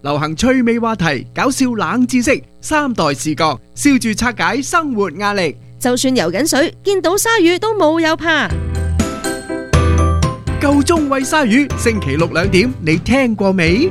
流行趣味話題、搞笑冷知識、三代視角，笑住拆解生活壓力。 就算游緊水，見到鯊魚都冇有怕。 夠鐘餵鯊魚，星期六2點，你聽過未？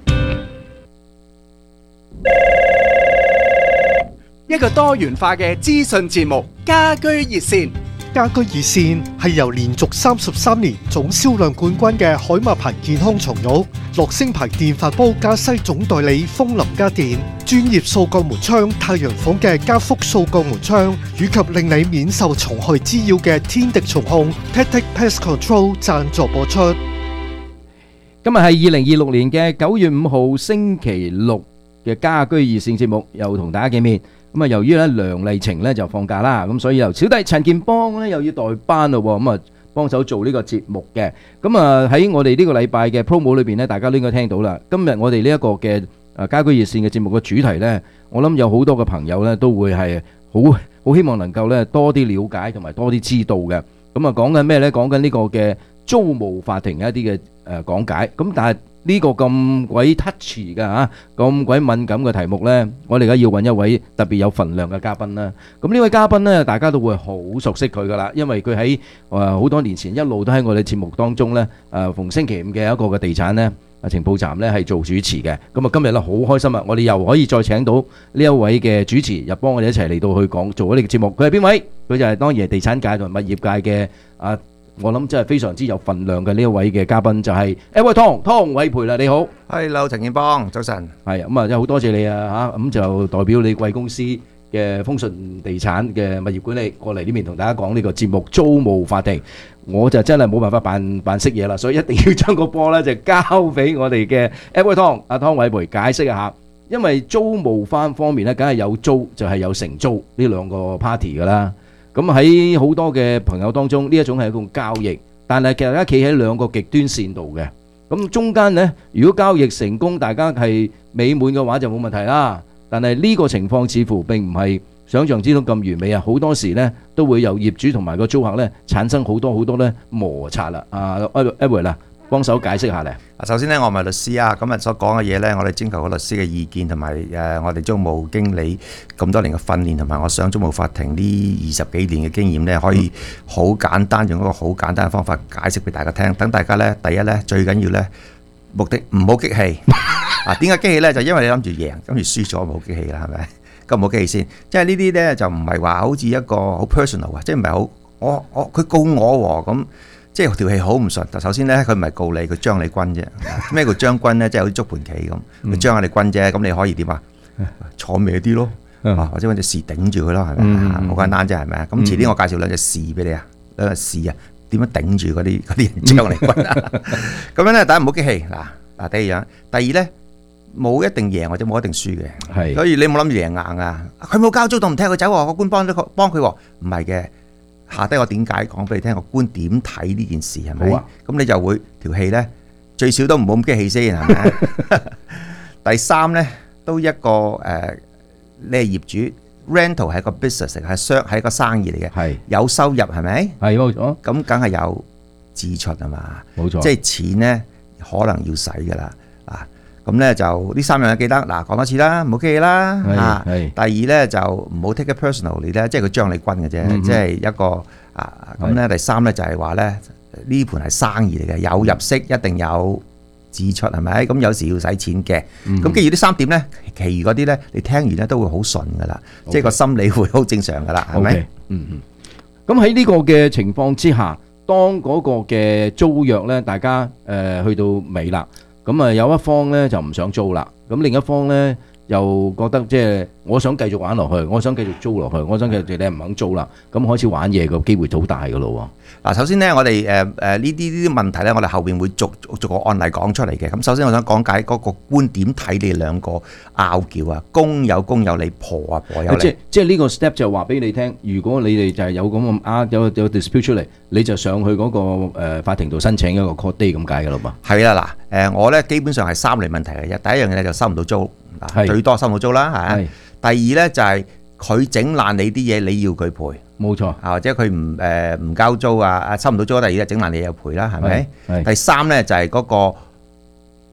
一個多元化嘅資訊節目，家居熱線。 家居熱線係由連續33年總銷量冠軍嘅海馬牌健康床褥、樂聲牌電飯煲加西總代理風林家電、專業掃角門窗太陽房嘅加福掃角門窗，以及令你免受蟲害滋擾嘅天敵蟲控 Tactic Pest Control 贊助播出。 今日係2026年嘅9月5號星期六嘅家居熱線節目，又同大家見面。咁啊，由於咧梁麗晴咧就放假啦，咁所以由小弟陳健邦咧又要代班咯，咁啊幫手做呢個節目嘅。咁啊喺我哋呢個禮拜嘅 promo 裏邊咧，大家都應該聽到啦。今日我哋呢一個嘅家居熱線嘅節目嘅主題咧，我諗有好多嘅朋友咧都會係好希望能夠咧多啲了解同埋多啲知道嘅。咁啊講緊咩咧？講緊呢個嘅租務法庭嘅一啲嘅講解。咁但係呢個咁鬼 touchy 嘅嚇，咁鬼敏感嘅題目呢，我哋而家要揾一位特別有份量嘅嘉賓啦。咁呢位嘉賓呢，大家都會好熟悉佢噶啦，因為佢喺好多年前一路都喺我哋節目當中呢，逢星期五嘅一個嘅地產呢情報站呢係做主持嘅。咁啊今日呢好開心啊，我哋又可以再請到呢一位嘅主持，又幫我哋一齊嚟到去講做呢個節目。佢係邊位？佢就係當然係地產界同埋物業界嘅我諗真係非常之有份量嘅呢一位嘅嘉賓，就係 Edward 湯偉培啦。你好 ，Hello 陳健邦，早晨。 係咁啊，真係好多謝你啊嚇，咁就代表你貴公司嘅豐順地產嘅物業管理過嚟呢邊同大家講呢個節目租務法庭。我就真係冇辦法扮識嘢啦，所以一定要將個波咧就交俾我哋嘅 Edward 湯阿湯偉培解釋一下。因為租務方面咧，梗係有租就係有承租呢兩個 party 㗎啦。咁喺好多嘅朋友當中，呢一種係一種交易，但係其實大家企喺兩個極端線度嘅。咁中間呢，如果交易成功，大家係美滿嘅話就冇問題啦。但係呢個情況似乎並唔係想象之中咁完美啊！好多時呢都會有業主同埋個租客呢產生好多呢摩擦啦。Edward 啦，幫手解釋下咧。 首先咧，我唔係律師啊，今日所講嘅嘢咧，我哋徵求個律師嘅意見，同埋我哋租務經理咁多年嘅訓練，同埋我上租務法庭呢20幾年嘅經驗咧，可以好簡單用一個好簡單嘅方法解釋俾大家聽。等大家咧，第一咧最緊要咧，目的唔好激氣。點解激氣咧？就因為你諗住贏，跟住輸咗冇激氣啦，係咪？咁唔好激氣先。即係呢啲咧就唔係話好似一個好 personal 啊，即係唔係好佢告我喎咁。即係條氣好唔順。首先咧，佢唔係告你，佢將你軍啫。咩叫將軍咧？即係好似捉盤棋咁，佢將下你軍啫。咁你可以點啊？坐歪啲咯，或者揾隻士頂住佢咯，係咪？好簡單啫，係咪啊？咁遲啲我介紹兩隻士俾你啊，兩隻士啊，點樣頂住嗰啲人將嚟軍啊？咁樣咧，大家唔好激氣。嗱，第二樣，第二咧，冇一定贏或者冇一定輸嘅。係，所以你冇諗住贏硬啊！佢冇交租，都唔聽佢走喎，個官幫佢喎，唔係嘅。下低我點解講俾你聽個官點睇呢件事係咪？咁你就會條氣咧最少都唔好咁激氣先係咪？第三咧都一個你係業主 rental 係一個 business 係一個生意嚟嘅，係有收入係咪？係冇錯。咁梗係有支出係嘛？冇錯。即係錢咧可能要使㗎啦啊！咁咧就呢三樣記得嗱，講多次啦，唔好激氣啦嚇。第二咧就唔好 take it personally咧，即係佢將你軍嘅啫，即係一個咁咧。第三咧就係話咧呢盤係生意嚟嘅，有入息一定有支出係咪？咁有時要使錢嘅。咁基於呢三點咧，其餘嗰啲咧你聽完咧都會好順噶啦，即係個心理會好正常噶啦，係咪？ 咁喺呢個嘅情況之下，當嗰個嘅租約咧，大家去到尾啦。咁啊，有一方咧就唔想租啦，咁另一方咧又覺得即係我想繼續玩落去，我想繼續租落去，我想繼續你唔肯租啦，咁開始玩嘢個機會好大噶咯喎。嗱，首先咧，我哋呢啲問題咧，我哋後邊會逐個案例講出嚟嘅。咁首先我想講解嗰個觀點睇你兩個拗撬啊，公有公有理，婆有理。 即係呢個 step 就話俾你聽，如果你哋就係有咁有 dispute 出嚟，你就上去嗰個法庭度申請一個 court day 咁解噶啦嘛。係啦，嗱，我咧基本上係三類問題嘅啫。第一樣嘢就收唔到租，最多收唔到租啦，係。第二咧就係佢整爛你啲嘢，你要佢賠。冇錯，或者佢唔交租啊，收唔到租。第二咧整爛你又賠啦，係咪？第三咧就係嗰個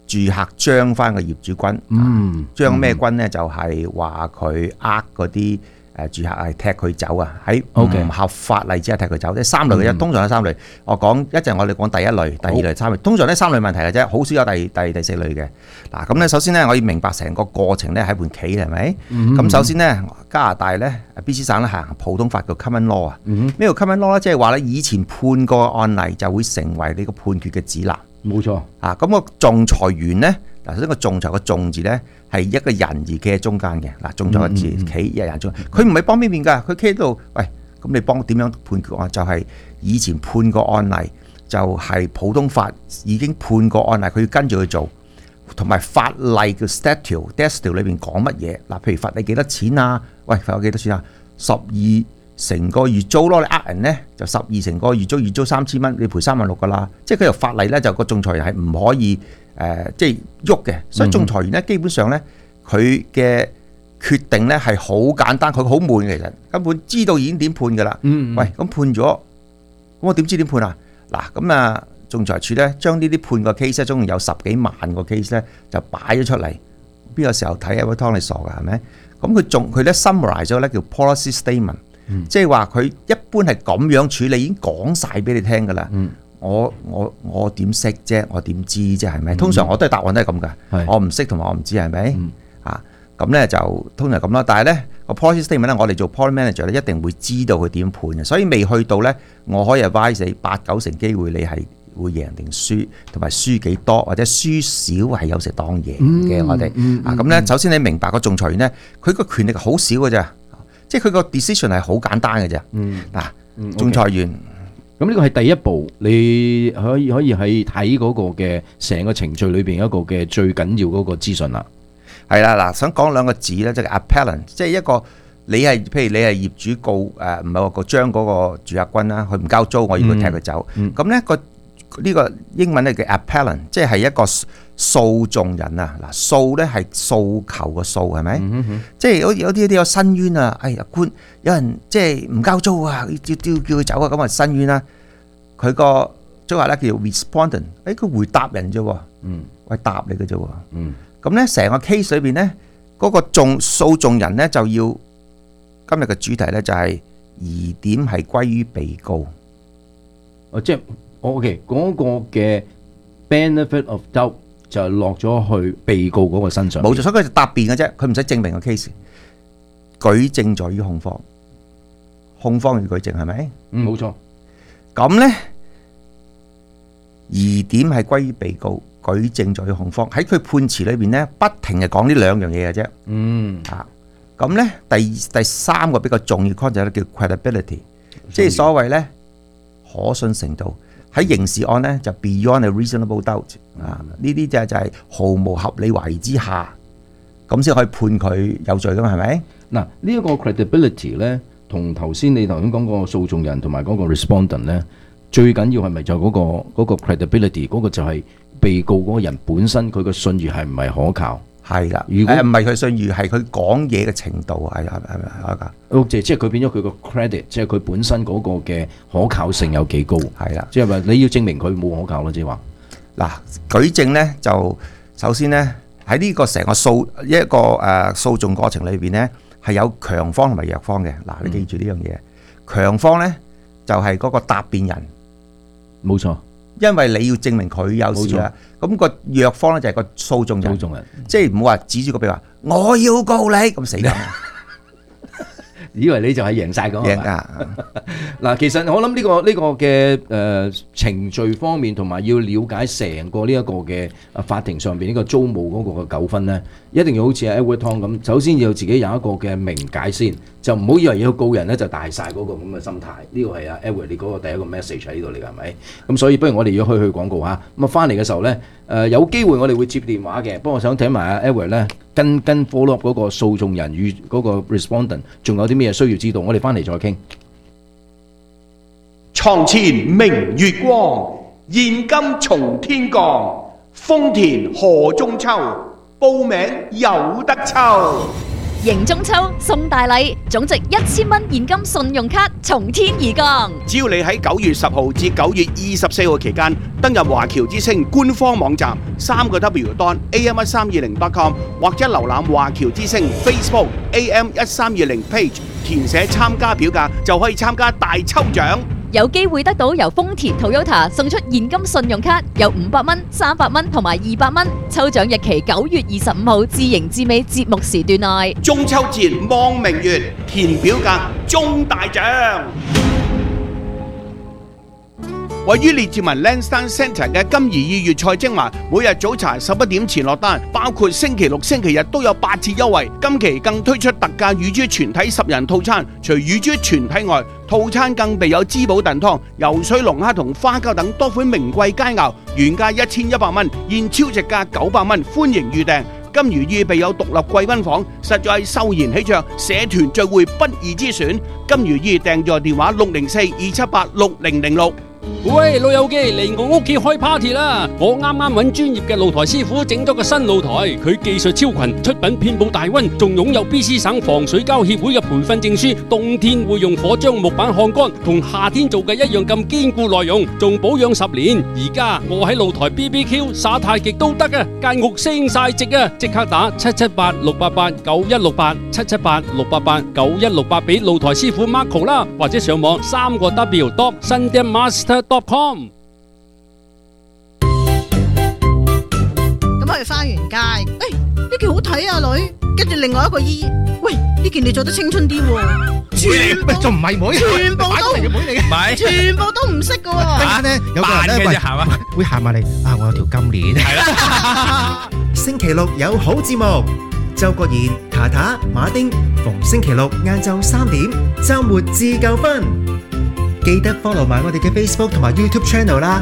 住客將翻個業主軍，將咩軍呢？就係話佢嗰啲住客係踢佢走啊，喺唔合法例之下踢佢走，即係三類嘅啫。通常有三類，我陣我哋講第一類、第二類、三類。通常呢三類問題嘅啫，好少有第四類嘅。嗱，咁咧首先呢，我要明白成個過程咧係盤棋係咪？咁首先呢，加拿大咧 BC 省咧行普通法叫 common law 啊。咩叫 common law 咧？即係話咧以前判個案例就會成為你個判決嘅指南。 冇錯啊！咁個仲裁員咧，嗱，首先個仲裁個仲字咧係一個人而企喺中間嘅。嗱，仲裁個字企一人中間，佢唔係幫邊邊㗎，佢企喺度。喂，咁你幫點樣判決案？就係以前判個案例，就係普通法已經判個案例，佢要跟住去做，同埋法例叫 statute 裏邊講乜嘢？嗱，譬如罰你幾多錢啊？喂，罰我幾多錢啊？12成個月租咯，你呃人咧就12成個月租3000蚊，你賠36000㗎啦。即係佢條法例咧，就個仲裁人係唔可以即係喐嘅。所以仲裁員咧，基本上咧佢嘅決定咧係好簡單，佢好悶嘅，其實根本知道已經點判㗎啦。喂，咁判咗，咁我點知點判啊？嗱，咁啊仲裁處咧將呢啲判個 case 咧，總共有10幾萬個 case 咧就擺咗出嚟。邊個時候睇啊？湯你傻㗎係咪？咁佢咧 summarize 咗咧叫 policy statement。即係話佢一般係咁樣處理，已經講晒俾你聽㗎啦。我點識啫？我點知啫？係咪？通常我都係答案都係咁㗎。我唔識同埋我唔知係咪？咁咧就通常咁啦。但係咧個 policy statement 咧，我哋做 policy manager 咧一定會知道佢點判嘅。所以未去到咧，我可以 advise 你8-9成機會你係會贏定輸，同埋輸幾多或者輸少係有時當贏嘅。我哋咁咧，首先你明白個仲裁員咧，佢個權力好少㗎咋。即係佢個 decision 係好簡單嘅啫。嗱，仲裁員， 咁呢個係第一步，你可以喺睇嗰個嘅成個程序裏邊一個嘅最緊要嗰個資訊啦。 係啦，嗱，想講兩個字咧，即係 appellant，即係一個你係譬如你係業主告唔係話個將嗰個住客軍啦，佢唔交租，我要佢踢佢走。咁咧呢個英文咧叫 appellant，即係一個訴訟人啊。嗱，訴咧係訴求個訴係咪？即係有啲有申冤啊！哎呀官，有人即係唔交租啊，叫佢走啊，咁啊申冤啦。佢個即係話咧叫 respondent， 佢回答人啫喎。喂，答你嘅啫喎。咁咧成個 case 裏邊咧，嗰個訴訟人咧就要今日嘅主題咧就係疑點係歸於被告。 即係。OK， 嗰個嘅 benefit of doubt 就落咗去被告嗰個身上。冇錯， 所以佢就答辯嘅啫，佢唔使證明個 case。舉證在於控方，控方要舉證係咪？ 冇錯。 咁咧疑點係歸於被告，舉證在於控方。喺佢判詞裏邊咧，不停係講呢兩樣嘢嘅啫。咁咧第三個比較重要 concept 叫 credibility， 即係所謂咧可信程度。喺刑事案咧就 beyond a reasonable doubt 呢啲就係毫無合理懷疑之下，咁先可以判佢有罪噶嘛，係咪？ 嗱，呢一個 credibility 咧，同頭先你頭先講個訴訟人同埋嗰個 respondent 咧，最緊要係咪就嗰個 credibility 嗰個就係被告嗰個人本身佢個信譽係唔係可靠？係啦，如果唔係佢信譽，係佢講嘢嘅程度係咪㗎？即係佢變咗佢個 credit， 即係佢本身嗰個嘅可靠性有幾高？係啦，即係話你要證明佢冇可靠咯，即係話嗱，舉證咧就首先咧喺呢個成個訴訟過程裏邊咧係有強方同埋弱方嘅。嗱，你記住呢樣嘢，強方咧就係嗰個答辯人，冇錯。因為你要證明佢有事啊，咁個弱方咧就係個訴訟人，即係唔好話指住個鼻話我要告你咁死梗，以為你就係贏晒咁贏㗎。嗱，其實我諗呢個嘅程序方面，同埋要了解成個呢一個嘅法庭上邊呢個租務嗰個嘅糾紛咧，一定要好似 Edward Tong 咁，首先要自己有一個嘅明解先，就唔好以為要告人咧就大晒嗰個咁嘅心態。呢個係Edward你嗰個第一個 message 喺呢度嚟㗎，係咪？咁所以不如我哋要去廣告嚇，咁啊翻嚟嘅時候咧，有機會我哋會接電話嘅。不過我想睇埋阿 Edward 咧跟 follow up 嗰個訴訟人與嗰個 respondent， 仲有啲咩需要知道？我哋翻嚟再傾。 床前明月光，現金從天降。豐田賀中秋，報名有得抽。 迎中秋送大禮，總值1000蚊現金信用卡從天而降。 只要你喺9月10號至9月24號期間登入華僑之星官方網站3w.am1320.com 或者瀏覽華僑之星 Facebook AM1320 page， 填寫參加表格就可以參加大抽獎。 有機會得到由豐田 Toyota 送出現金信用卡，有500蚊、300蚊同埋200蚊。抽獎日期9月25號至迎至尾節目時段內。 中秋節望明月，填表格中大獎。位於列治文 Lansdowne Centre 嘅金怡2月菜精華，每日早茶11點前落單，包括星期六、星期日都有8折優惠。今期更推出特價乳豬全體10人套餐，除乳豬全體外，套餐更備有滋補燉湯、游水龍蝦同花膠等多款名貴佳肴，原價1100蚊，現超值價900蚊，歡迎預訂。金魚意備有獨立貴賓房，實在秀賢喜鵲，社團聚會不二之選。金魚意訂座電話604-278-6006。 喂，老友記嚟我屋企開 party 啦！我啱啱揾專業嘅露台師傅整咗個新露台，佢技術超群，出品遍佈大溫，仲擁有 BC 省防水膠協會嘅培訓證書。冬天會用火將木板烘乾，同夏天做嘅一樣咁堅固耐用，仲保養10年。而家我喺露台 BBQ 耍太極都得啊！間屋升晒值啊！即刻打778-688-9168 778-688-9168俾露台師傅 Marco 啦，或者上網3w.sundanmaster.com。 咁我哋翻完街，呢件好睇啊女，跟住另外一個姨，喂呢件你做得青春啲喎，全部仲唔係妹， 全部都妹嚟嘅，唔係， 全部都唔識嘅喎。 突然間咧，有個人咧會行埋嚟，啊我有條金鏈，係啦。 星期六有好節目，周國賢、塔塔、馬丁，逢星期六晏晝3點，週末自夠分。記得 follow 埋我哋嘅 Facebook 同埋 YouTube channel 啦。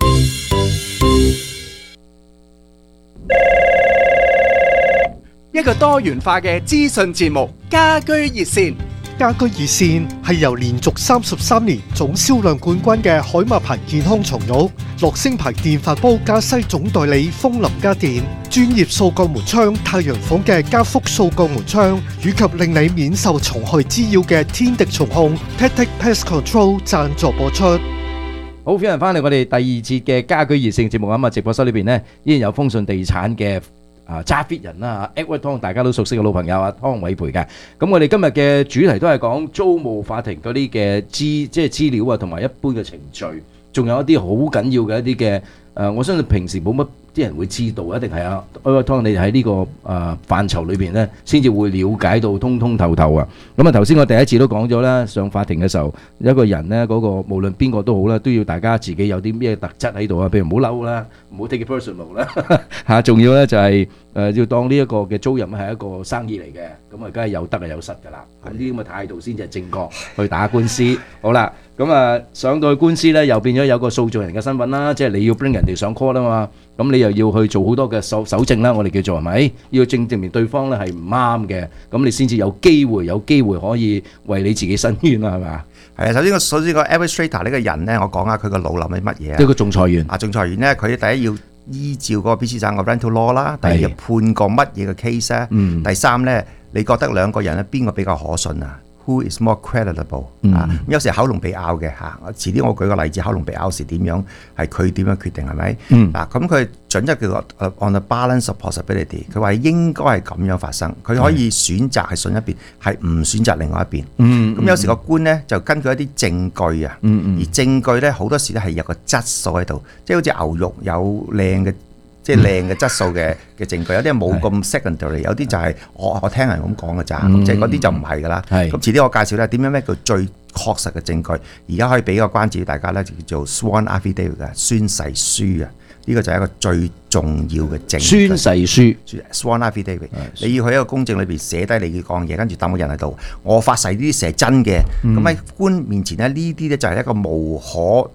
一個多元化嘅資訊節目，家居熱線。 家居熱線係由連續33年總銷量冠軍嘅海馬牌健康床褥、樂聲牌電飯煲加西總代理風林家電、專業掃角門窗太陽房嘅加福掃角門窗，以及令你免受蟲害滋擾嘅天敵蟲控 Tactic Pest Control 贊助播出。 好，歡迎翻嚟我哋第二節嘅家居熱線節目啊！直播室裏邊呢，依然有豐順地產嘅揸 fit 人啦，Edward Tong 大家都熟悉嘅老朋友啊，湯偉培嘅。咁我哋今日嘅主題都係講租務法庭嗰啲嘅資料啊，同埋一般嘅程序，仲有一啲好緊要嘅一啲嘅我相信平時冇乜啲人會知道，一定係啊 Edward Tong 你喺呢個範疇裏邊咧，先至會了解到通通透透啊！咁啊頭先我第一次都講咗啦，上法庭嘅時候，一個人咧嗰個無論邊個都好啦，都要大家自己有啲咩特質喺度啊，譬如唔好嬲啦，唔好 take it personal 啦嚇，仲要咧就係要當呢一個嘅租賃係一個生意嚟嘅，咁啊梗係有得係有失㗎啦，咁呢啲咁嘅態度先至係正確去打官司。好啦，咁啊上到去官司咧，又變咗有個訴訟人嘅身份啦，即係你要 bring 人哋上 court 啊嘛，咁你又要去做好多嘅搜證啦，我哋叫做係咪？要證明對方咧係唔啱嘅，咁你先至有機會可以為你自己申冤啦，係咪啊？ 係啊，首先個 administrator 呢個人咧，我講下佢個腦諗係乜嘢啊？ 即係個仲裁員。 仲裁員咧，佢第一要依照嗰個 BC 省個 rental law 啦，第二要判個乜嘢嘅 case 咧，第三咧，你覺得兩個人咧邊個比較可信啊？Who is more creditable？有時口龍鼻拗嘅嚇，遲啲我舉個例子，口龍鼻拗時點樣係佢點樣決定係咪？嗱，咁佢準則叫做 on the balance of possibility， 佢話應該係咁樣發生，佢可以選擇係信一邊，係唔選擇另外一邊。咁有時個官咧就根據一啲證據啊，而證據咧好多時咧係有個質素喺度，即係好似牛肉有靚嘅。即係靚嘅質素嘅證據，有啲冇咁 secondary， 有啲就係我聽人咁講嘅咋，即係嗰啲就唔係㗎啦。咁遲啲我介紹咧點樣咩叫最確實嘅證據，而家可以俾個關子大家咧，就叫做 sworn affidavit 嘅宣誓書啊，呢個就係一個最重要嘅證據。 宣誓書 sworn affidavit， 你要去一個公證裏邊寫低你講嘢，跟住抌個人喺度，我發誓呢啲事係真嘅。咁喺官面前咧，呢啲咧就係一個無可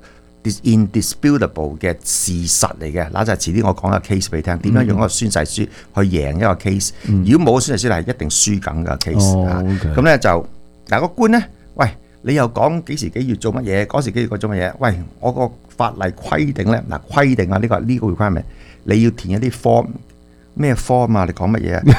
indisputable 嘅事實嚟嘅，嗱就係遲啲我講個 case 俾你聽，點樣用一個宣誓書去贏一個 case。如果冇宣誓書係一定輸緊嘅 case。咁咧就嗱個官咧，喂你又講幾時幾月做乜嘢，嗰時幾月做乜嘢？喂我個法例規定咧，嗱規定啊呢個 legal requirement， 你要填一啲 form 咩 form 啊？你講乜嘢啊？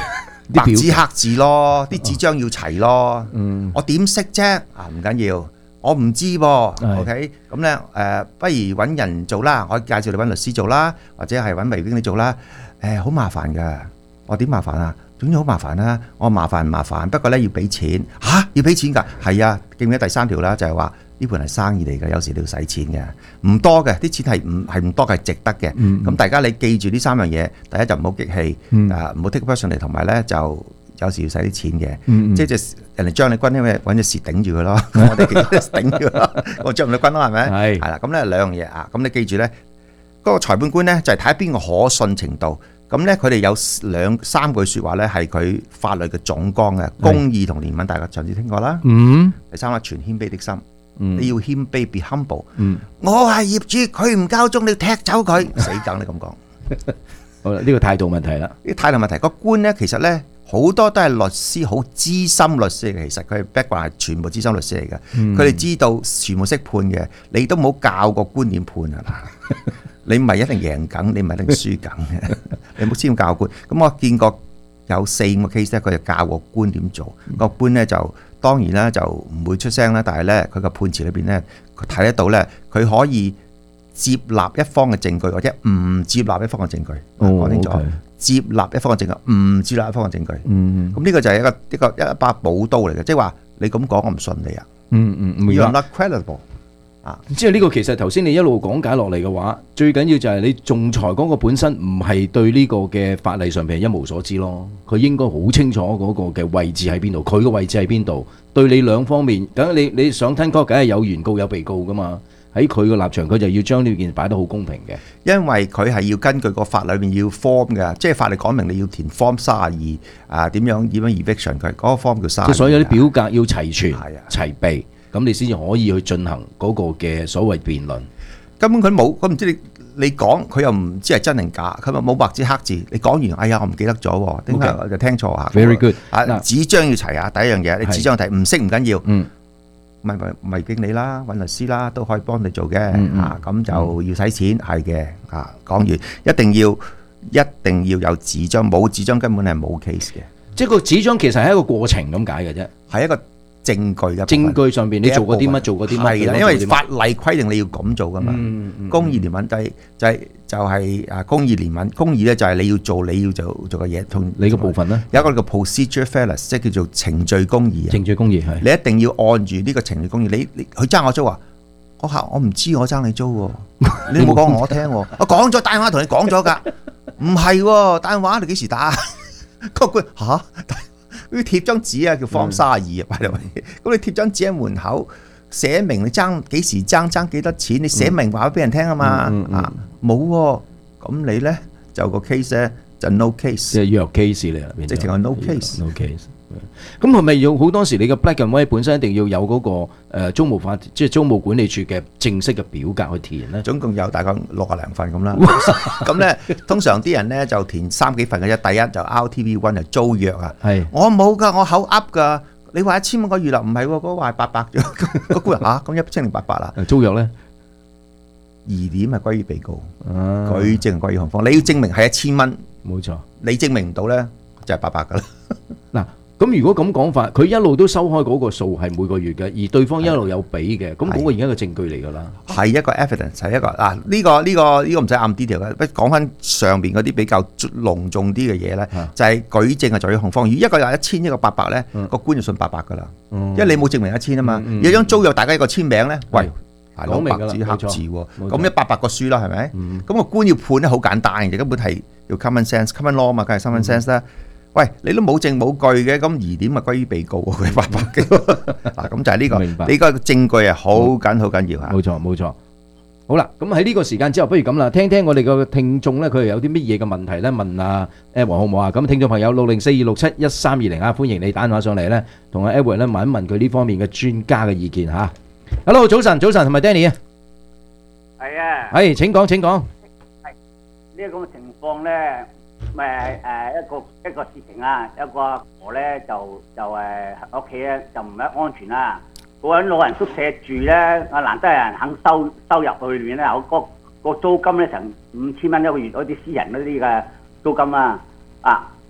白紙黑字咯，啲紙張要齊咯。我點識啫？唔緊要，我唔知喎。OK， 咁咧不如揾人做啦，我介紹你揾律師做啦，或者係揾微經理做啦。好麻煩㗎，我點麻煩啊？總之好麻煩啦，我麻煩唔麻煩，不過咧要俾錢嚇，要俾錢㗎，係啊，記唔記得第3條啦？就係話呢盤係生意嚟嘅，有時你要使錢嘅，唔多嘅，啲錢係唔多嘅，係值得嘅。咁大家你記住呢3樣嘢，第一就唔好激氣，唔好 take personally，同埋咧就有時要使啲錢嘅，即係人哋將你軍，因為揾隻蝕頂住佢咯，我哋頂住咯，我將唔到軍咯，係咪？係啦，咁咧兩樣嘢啊，咁你記住咧，嗰個裁判官咧就係睇下邊個可信程度。咁咧，佢哋有3句説話咧，係佢法律嘅總綱嘅，公義同憐憫，大家上次聽過啦。第3啦，全謙卑的心，你要謙卑 ，be humble。我係業主，佢唔交鐘，你踢走佢，死梗你咁講。 好啦，呢個態度問題啦。 呢態度問題，個官咧其實咧好多都係律師，好資深律師嘅，其實佢 background 係全部資深律師嚟嘅，佢哋知道全部識判嘅，你都冇教個官點判啊嗱。你唔係一定贏梗，你唔係一定輸梗嘅。你冇先教官。咁我見過有4、5個 case 咧，佢就教個官點做。個官咧就當然啦，就唔會出聲啦。但係咧，佢個判詞裏邊咧，佢睇得到咧，佢可以接納一方嘅證據，或者唔接納一方嘅證據。講清楚，接納一方嘅證據，唔接納一方嘅證據。咁呢個就係一把寶刀嚟嘅，即係話你咁講，我唔信你啊。You are not credible。 即係呢個其實頭先你一路講解落嚟嘅話，最緊要就係你仲裁嗰個本身唔係對呢個嘅法例上邊一無所知咯，佢應該好清楚嗰個嘅位置喺邊度，佢個位置喺邊度，對你兩方面，梗你上庭嗰梗係有原告有被告噶嘛，喺佢個立場佢就要將呢件擺得好公平嘅， 因為佢係要根據個法裏面要 form 嘅，即係法例講明你要填 form 32點樣 eviction 佢嗰個 form 叫32， 即係所有啲表格要齊全齊備。咁你先至可以去進行嗰個嘅所謂辯論。 根本佢冇，佢唔知你講，佢又唔知係真定假，佢咪冇白紙黑字。你講完，哎呀，我唔記得咗喎，點解我就聽錯啊 ？Very good。 紙張要齊啊，第一樣嘢，你紙張睇唔識唔緊要，咪經理啦，揾律師啦，都可以幫你做嘅。咁就要使錢，係嘅。講完一定要有紙張，冇紙張根本係冇 case 嘅。 即係個紙張其實係一個過程咁解嘅啫， 係一個證據嘅證據上邊你做過啲乜，做過啲乜係啦，因為法例規定你要咁做噶嘛。公義憐憫就係公義憐憫，公義咧就係你要做嘅嘢，同你個部分咧有一個叫 procedure fairness， 即係叫做程序公義。 程序公義係你一定要按住呢個程序公義。你佢爭我租啊？我唔知我爭你租喎，你冇講我聽喎。我講咗打電話同你講咗㗎，唔係喎，打電話你幾時打？個官嚇。佢貼張紙啊，叫 form 32啊，咁你貼張紙喺門口，寫明你爭幾時爭幾多錢，你寫明話俾人聽啊嘛，冇喎，咁你咧就個 case 咧就 no case， 即係弱 case 嚟啦， 直情係 no case。 咁係咪要好多時你嘅 black and white 本身一定要有嗰個租務法，即係租務管理處嘅正式嘅表格去填咧？ 總共有大概60零份咁啦。咁咧通常啲人咧就填3幾份嘅啫。第一就 RTV1 就租約啊，我冇㗎，我口噏㗎。你話1000蚊個月啦，唔係喎，嗰個係800啫。個官人嚇咁1008啦。 租約咧疑點係歸於被告，舉證歸於控方。你要證明係1000蚊， 冇錯。 你證明唔到咧，就係800㗎啦。 嗱。咁如果咁講法，佢一路都收開嗰個數係每個月嘅，而對方一路有俾嘅，咁嗰個已經係一個證據嚟㗎啦。 係一個 evidence， 係一個呢個唔使暗 detail 嘅。不講翻上邊嗰啲比較隆重啲嘅嘢咧，就係舉證係在於控方。如果一個有1000，一個800咧，個官就信800㗎啦。因為你冇證明1000啊嘛。有張租約，大家一個簽名咧，喂，講明白紙黑字喎，咁100個輸啦，係咪？咁個官要判咧好簡單嘅，根本係要 common sense、common law 嘛，梗係 common sense 啦。喂，你都冇證冇據嘅，咁疑點咪歸於被告喎，佢800幾嗱，咁就係呢個，呢個證據係好緊要嚇。 冇錯。好啦，咁喺呢個時間之後，不如咁啦，聽聽我哋個聽眾咧，佢哋有啲乜嘢嘅問題咧，問阿 Edward 好唔好啊？咁聽眾朋友604-267-1320啊，歡迎你打電話上嚟咧，同阿 Edward 咧問一問佢呢方面嘅專家嘅意見嚇。Hello， 早晨，係咪 Danny 啊？ 係啊。 係，請講。 係呢個咁嘅情況咧。咪一個事情啊，有個阿婆咧就屋企咧就唔係安全啦，佢喺老人宿舍住咧，難得有人肯收入去裏面咧，個租金咧成5000蚊一個月，嗰啲私人嗰啲嘅租金啊，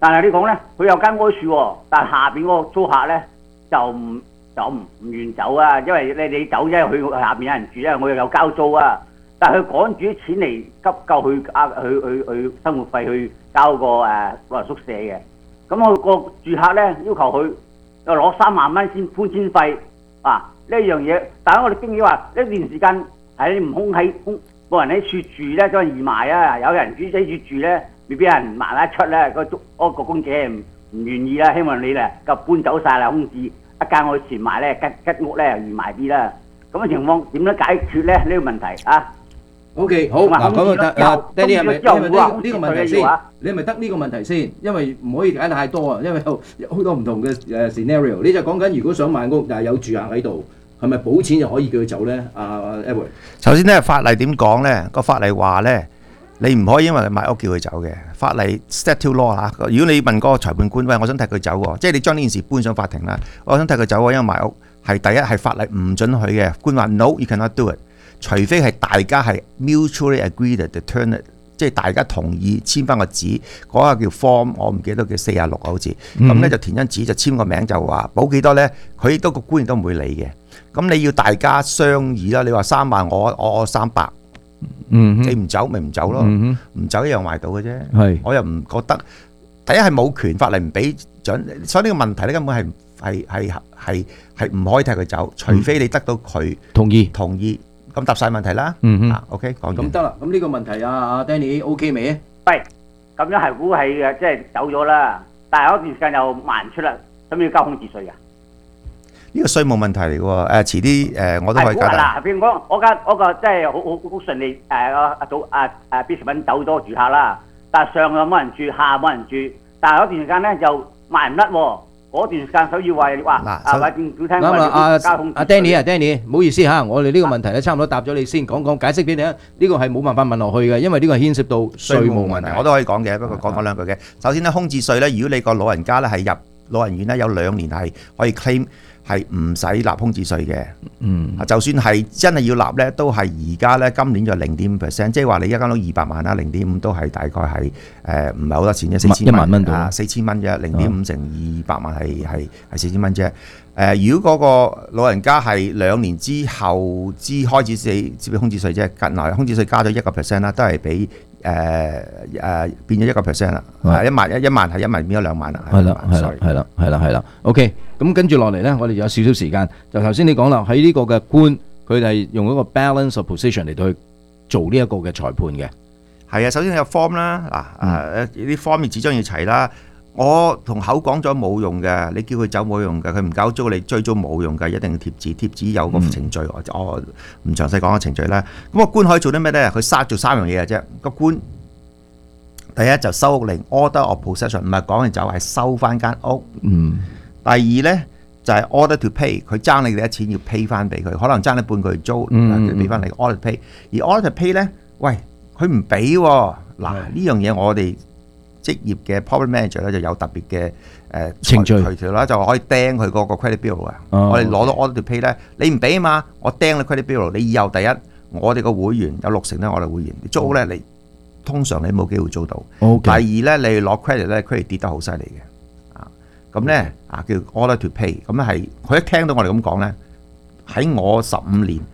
但係你講咧，佢有間哀樹喎，但係下邊嗰個租客咧就唔願走啊，因為你走啫，佢下邊有人住啊，我又有交租啊。但係佢趕住啲錢嚟急救佢生活費去交個老人宿舍嘅。咁我個住客咧要求佢又攞3萬蚊先搬遷費啊！呢樣嘢，但係我哋經理話呢段時間係你唔空冇人喺處住咧，將人移埋啊！有人喺處住咧，未必有人賣得出咧。個公姐唔願意啦，希望你咧就搬走晒啦，空置一間我填埋咧吉屋咧移埋啲啦。咁嘅情況點樣解決咧？呢個問題啊？ O.K. 好嗱，咁啊，Danny 係咪呢個問題先？你係咪得呢個問題先？因為唔可以解太多啊，因為有好多唔同嘅scenario。你就講緊如果想買屋，但係有住客喺度，係咪補錢就可以叫佢走咧？Edward， 首先咧，法例點講咧？個法例話咧，你唔可以因為你買屋叫佢走嘅。法例 statute law 嚇。如果你問嗰個裁判官，喂，我想踢佢走喎，即係你將呢件事搬上法庭啦，我想踢佢走喎，因為買屋係第一係法例唔准許嘅。官話 no，you cannot do it。除非係大家係 mutually agreed to turn it， 即係大家同意簽翻個紙，嗰個叫 form， 我唔記得叫46好似，咁咧就填張紙就簽個名就話補幾多咧，佢亦都個官員都唔會理嘅。咁你要大家商議啦，你話3萬我300，你唔走咪唔走咯，唔走一樣賣到嘅啫。係，我又唔覺得第一係冇權，法例唔俾準，所以呢個問題咧根本係唔可以踢佢走，除非你得到佢同意。咁答晒問題啦，OK 講完。 咁得啦，咁呢個問題啊 Danny OK 未啊？ 喂，咁樣係估係即係走咗啦，但係嗰段時間又賣唔出啦，咁要交空置稅㗎？ 呢個稅務問題嚟嘅喎，遲啲我都可以解答。 嗱，譬如講我個即係好順利必士品走咗住客啦，但係上又冇人住，下冇人住，但係嗰段時間咧就賣唔甩喎。嗰段時間所以話政府聽阿 Danny 唔好意思嚇，我哋呢個問題咧差唔多答咗你先，講解釋俾你啊。呢個係冇辦法問落去嘅，因為呢個係牽涉到稅務問題。 我都可以講嘅，不過講兩句嘅。首先咧，空置稅咧，如果你個老人家咧係入老人院咧，有2年係可以 claim 係唔使納空置稅嘅。就算係真係要納咧，都係而家咧今年就 0.5%， 即係話你一間屋200萬啦，0.5都係大概係唔係好多錢啫，4000蚊蚊到 ，4000蚊啫，0.5乘200萬係4000蚊啫。如果嗰個老人家係2年之後開始支俾空置稅啫，近來空置稅加咗1% 啦，都係俾變咗1% 啦。1萬係1萬變咗2萬啦。 係啦。OK， 咁跟住落嚟咧，我哋有少少時間，就頭先你講啦，喺呢個嘅官，佢哋用一個 balance of position 嚟到去做呢一個嘅裁判嘅。 係啊，首先有 form 啦，啲 form 紙張要齊啦。我同口講咗冇用嘅，你叫佢走冇用嘅，佢唔交租你追租冇用嘅，一定要貼紙，貼紙有個程序，我唔詳細講個程序啦。咁個官可以做啲咩咧？佢做3樣嘢嘅啫。個官第一就收屋令 order of possession， 唔係趕你走，係收翻間屋。第二咧就係 order to pay， 佢爭你哋啲錢要 pay 翻俾佢，可能爭你半個月租，俾翻你 order to pay。而 order to pay 咧，喂，佢唔俾喎。嗱，呢樣嘢我哋職業嘅 property manager 咧就有特別嘅程序條啦，就可以釘佢嗰個 credit bill 啊。我哋攞到 order to pay 咧，你唔俾啊嘛，我釘你 credit bill。你以後第一，我哋個會員有60%咧，我哋會員你租屋咧，你通常你冇機會租到。第二咧，你攞 credit 咧 ，credit 跌得好犀利嘅。咁咧叫 order to pay， 咁咧係佢一聽到我哋咁講咧，喺我15年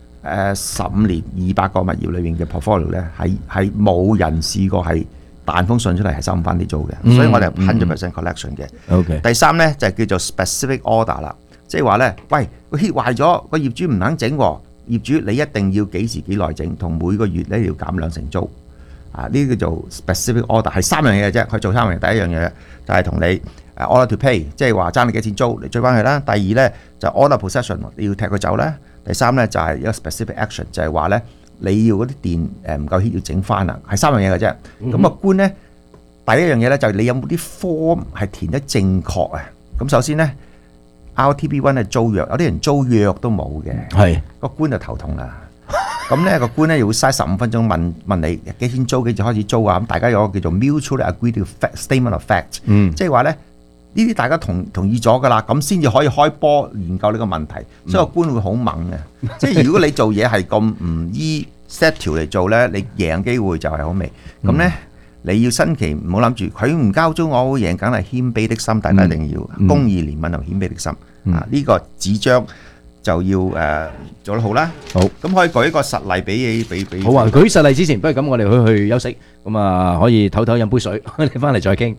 200個物業裏面嘅 portfolio 咧，係冇人試過係彈封信出嚟係收唔翻啲租嘅，所以我哋係 100% collection 嘅。第三咧就係叫做 specific order 啦，即係話咧，喂個 heat 壞咗，個業主唔肯整，業主你一定要幾時幾耐整，同每個月咧要減2成租。呢叫做 specific order， 係3樣嘢嘅啫，佢做3樣嘢。第一樣嘢就係同你order to pay， 即係話爭你幾錢租，你追翻佢啦。第二咧就 order possession， 你要踢佢走啦。第三咧就係一個 specific action， 就係話咧你要嗰啲電唔夠 heat 要整翻啦，係3樣嘢嘅啫。咁個官咧第一樣嘢咧就係你有冇啲 form 係填得正確啊？咁首先咧 RTB1 係租約，有啲人租約都冇嘅，係個官就頭痛啦。咁咧個官咧要嘥15分鐘問你幾錢租，幾時開始租啊？咁大家有個叫做 mutually agreed statement of fact，即係話咧呢啲大家同意咗噶啦，咁先至可以開波研究呢個問題。所以個官會好猛嘅，即係如果你做嘢係咁唔依 set 條嚟做咧，你贏機會就係好微。咁咧你要新奇，唔好諗住佢唔交租，我會贏緊係謙卑的心，大家一定要公義憐憫同謙卑的心啊！呢個紙張就要做得好啦。 好， 咁可以舉一個實例俾。 好啊！舉實例之前，不如咁，我哋去休息，咁啊可以唞唞飲杯水，你翻嚟再傾。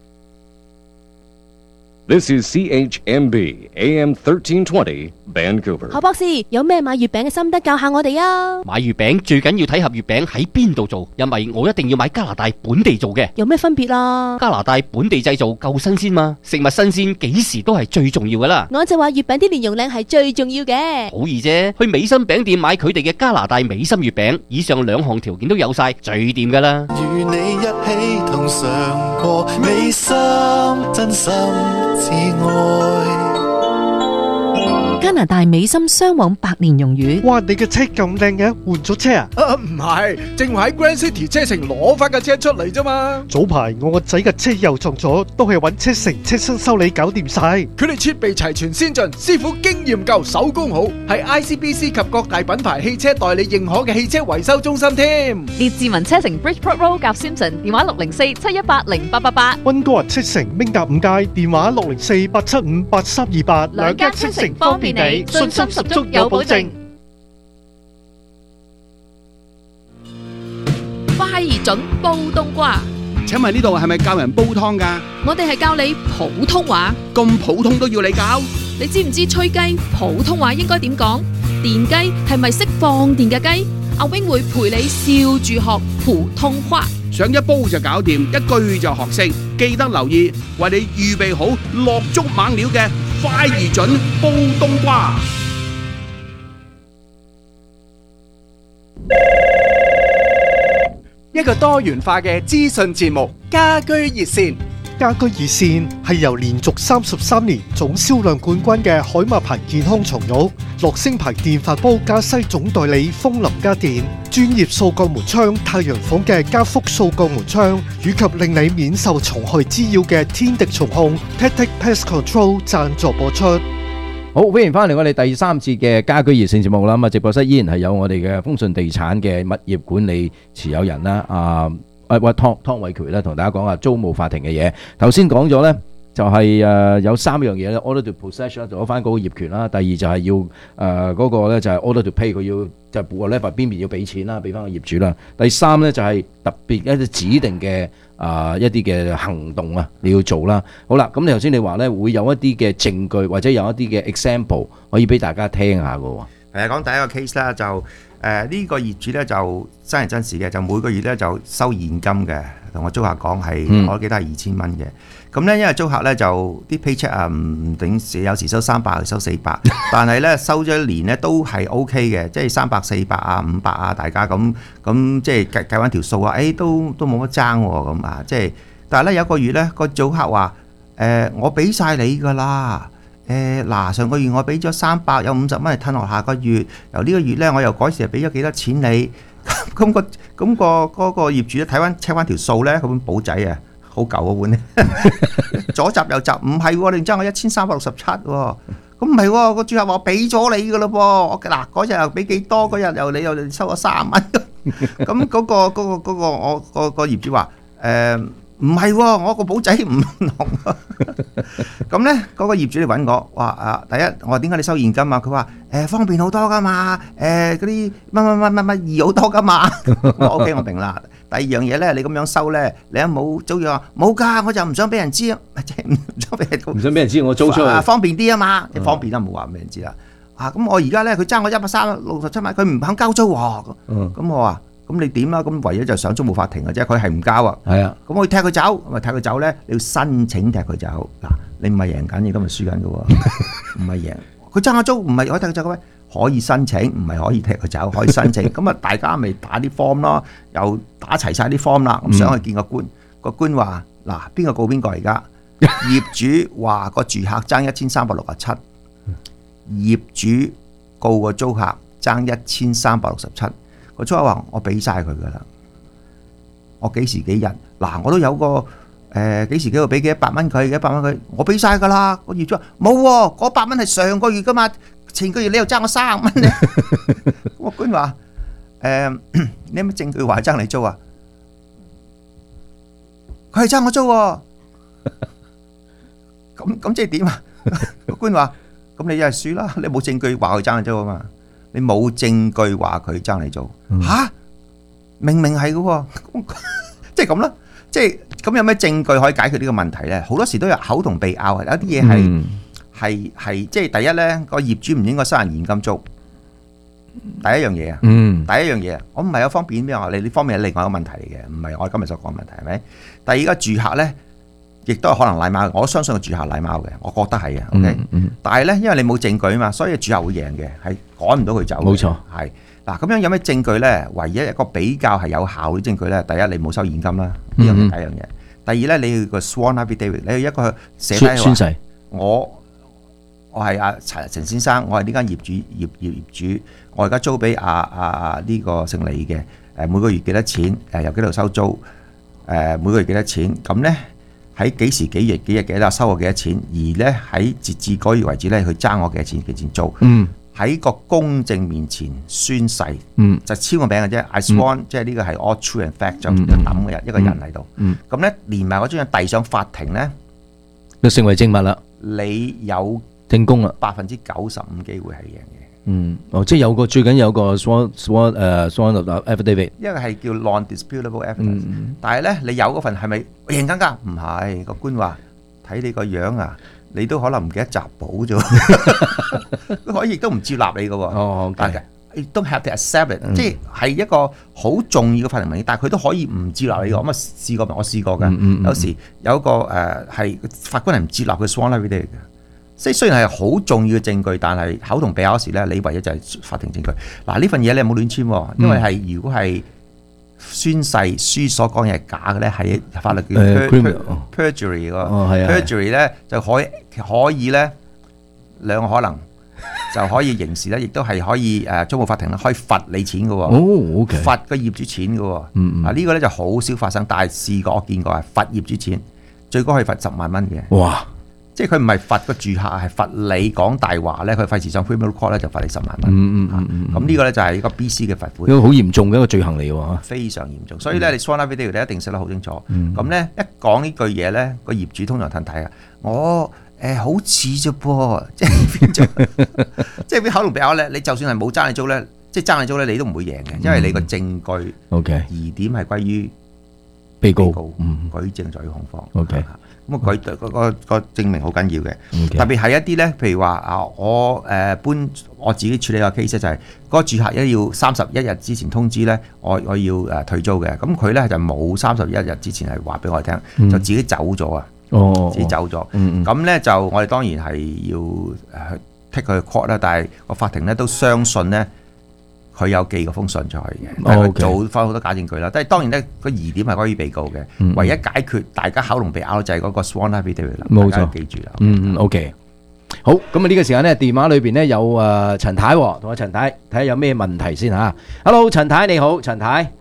This is CHMB AM 1320 Vancouver。 何博士有咩買月餅嘅心得教下我哋啊？ 買月餅最緊要睇盒月餅喺邊度做，因為我一定要買加拿大本地做嘅。 有咩分別啊？ 加拿大本地製造夠新鮮嘛，食物新鮮幾時都係最重要噶啦。 我就話月餅啲蓮蓉靚係最重要嘅。 好易啫，去美心餅店買佢哋嘅加拿大美心月餅，以上兩項條件都有晒，最掂噶啦。 與你一起同嘗過美心，真心至愛。 加拿大美心雙黃白蓮蓉魚。 哇！你嘅車咁靚嘅，換咗車啊？ 唔係，正話喺 Grand City 車城攞翻架車出嚟啫嘛。 早排我個仔嘅車又撞咗，都係揾車城車身修理搞掂晒。 佢哋設備齊全先進，師傅經驗夠，手工好，係 ICBC 及各大品牌汽車代理認可嘅汽車維修中心添。 列治文車城 Bridgeport Road 夾 Simpson， 電話604-718-0888。 溫哥華車城明達5街，電話604-875-8328。 兩間車城方便你，信心十足有保證。 快而準煲冬瓜。 請問呢度係咪教人煲湯㗎？ 我哋係教你普通話。 咁普通都要你教？ 你知唔知吹雞普通話應該點講？電雞係咪識放電嘅雞？阿 wing 會陪你笑住學普通話。 想一煲就搞掂，一句就學識。記得留意，為你預備好落足猛料嘅快而準煲冬瓜。 一個多元化嘅資訊節目，家居熱線。 家居熱線係由連續33年總銷量冠軍嘅海馬牌健康床褥、樂聲牌電飯煲加西總代理風林家電、專業掃角門窗太陽房嘅加福掃角門窗，以及令你免受蟲害滋擾嘅天敵蟲控 Tactic Pest Control 贊助播出。 好，歡迎翻嚟我哋第三次嘅家居熱線節目啦。咁啊，直播室依然係有我哋嘅豐順地產嘅物業管理持有人啦，湯偉權咧，同大家講下租務法庭嘅嘢。頭先講咗咧，就係有三樣嘢咧 ，order to possess 攞翻嗰個業權啦。第二就係要嗰個咧就係 order to pay， 佢要就係whatever邊邊要俾錢啦，俾翻個業主啦。第三咧就係特別一啲指定嘅一啲嘅行動啊，你要做啦。好啦，咁你頭先你話咧會有一啲嘅證據或者有一啲嘅 example 可以俾大家聽下嘅喎。 講第一個 case 啦，就呢個業主咧就真人真事嘅，就每個月咧就收現金嘅，同我租客講係，我記得係2000蚊嘅。咁咧因為租客咧就啲 paycheck 啊唔頂，有時收300，收400，但係咧收咗一年咧都係 OK 嘅，即係300、400啊、500啊，大家咁即係計翻條數啊，都冇乜爭喎咁啊，即係但係咧有個月咧個租客話我俾晒你㗎啦。嗱，上個月我俾咗300，有50蚊係褪落下個月，由呢個月咧我又改時俾咗幾多錢你，咁個業主咧睇翻 check 翻條數咧，嗰本簿仔啊好舊嗰本咧，左集右集，唔係喎，你爭我1367喎，咁唔係喎，個租客話我俾咗你㗎咯噃，嗱嗰日又俾幾多，嗰日你又收咗30蚊，咁嗰個業主話唔係喎，我個簿仔唔同喎。咁咧，嗰個業主嚟揾我，話第一，我話點解你收現金啊？佢話方便好多噶嘛，嗰啲乜易好多噶嘛。OK， 我明啦。第二樣嘢咧，你咁樣收咧，你有冇租約啊？冇㗎，我就唔想俾人知啊，即係唔想俾人知我租出去，方便啲啊嘛，即係方便啦，冇話俾人知啦。咁我而家咧，佢爭我167蚊，佢唔肯交租喎。咁我話。咁你點啊？咁唯一就上租務法庭嘅啫，佢係唔交啊。係啊。咁我踢佢走，咁啊踢佢走咧，你要申請踢佢走。嗱，你唔係贏緊，亦都唔係輸緊嘅喎。唔係贏，佢爭我租，唔係可以踢佢走嘅咩？可以申請，唔係可以踢佢走，可以申請。咁啊，大家咪打啲 form 咯，又打齊晒啲 form 啦。咁上去見個官，個官話：嗱，邊個告邊個而家？業主話個住客爭1367，業主告個租客爭1367。個租客話：我俾晒佢噶啦，我幾時幾日嗱，我都有個幾時幾號俾幾100蚊佢，100蚊佢，我俾晒噶啦。個業主話冇喎，嗰100蚊係上個月噶嘛，前個月你又爭我30蚊咧。個官話你有乜證據話爭你租啊？ 佢係爭我租喎。咁即係點啊？個官話：咁你一係輸啦，你冇證據話佢爭你租啊嘛，你冇證據話佢爭你租嚇，明明係嘅喎，即係咁啦，即係咁有咩證據可以解決呢個問題咧？好多時都有口同鼻拗，有啲嘢係即係第一咧，個業主唔應該收人現金租。第一樣嘢啊，第一樣嘢啊，我唔係有方便咩話你呢方面係另外一個問題嚟嘅，唔係我今日所講嘅問題係咪？第二個住客咧，亦都係可能賴貓，我相信個住客賴貓嘅，我覺得係嘅。OK，但係咧，因為你冇證據啊嘛，所以住客會贏嘅，係趕唔到佢走。冇錯，係嗱咁樣有咩證據咧？唯一一個比較係有效嘅證據咧，第一你冇收現金啦，呢樣嘢第一樣嘢。第二咧，你要個 sworn affidavit，你要一個寫低宣誓， 我係阿陳先生，我係呢間業主，我而家租俾呢個姓李嘅，每個月幾多錢？由幾度收租？每個月幾多錢？咁咧喺幾時幾月幾日幾多收我幾多錢？而咧喺截至嗰月為止咧，佢爭我幾多錢租？喺個公證面前宣誓，就簽個名嘅啫。I sworn，即係呢個係 all true and fact，就抌嘅一個人喺度。咁咧連埋嗰張遞上法庭咧， 就成為證物啦。 你有證供啦 ，95%機會係贏嘅。 即係有個最緊有個 sworn affidavit， 一個係叫 non-disputable evidence，但係咧你有嗰份係咪贏緊㗎？唔係，個官話睇你個樣啊，你都可能唔記得集保啫，佢可以亦都唔接納你嘅喎。但係亦都 have to accept it，即係一個好重要嘅法庭文件，但係佢都可以唔接納你嘅。咁啊試過，我試過嘅。有時有一個係法官係唔接納佢 sworn affidavit 嘅。即係雖然係好重要嘅證據，但係口同鼻拗時咧，你唯一就係法庭證據。嗱，呢份嘢你冇亂簽喎，因為係如果係宣誓書所講嘢係假嘅咧，係法律叫 perjury 喎。perjury 咧就可以咧兩個可能就可以刑事咧，亦都係可以租務法庭咧可以罰你錢嘅喎。罰個業主錢嘅喎。呢個咧就好少發生，但係試過我見過係罰業主錢，最高可以罰10萬蚊嘅。哇！即係佢唔係罰個住客，係罰你講大話咧，佢費事上 criminal court 咧就罰你10萬蚊。咁呢個咧就係一個 BC 嘅罰款。呢個好嚴重嘅一個罪行嚟喎。非常嚴重，所以咧你 sworn affidavit 你一定寫得好清楚。咁咧一講呢句嘢咧，個業主通常褪睇啊，我好似啫噃，即係變咗，即係邊口同鼻拗咧？你就算係冇爭你租咧，即係爭你租咧，你都唔會贏嘅，因為你個證據疑點係歸於被告，舉證在於控方。咁佢個證明好緊要嘅，特別係一啲咧，譬如話我搬我自己處理個 case 就係嗰個住客一要31日之前通知咧，我要退租嘅，咁佢咧就冇31日之前係話俾我聽，就自己走咗啊，自己走咗，咁咧就我哋當然係要take 佢 court 啦，但係個法庭咧都相信咧。佢有寄個封信出去嘅，但係佢做翻好多假證據啦。但係當然咧，個疑點係關於被告嘅，唯一解決大家口同鼻拗就係嗰個 sworn affidavit 啦。冇錯，記住啦。OK，好，咁啊呢個時間咧，電話裏邊咧有陳太同阿陳太睇下有咩問題先嚇。Hello， 陳太你好，陳太。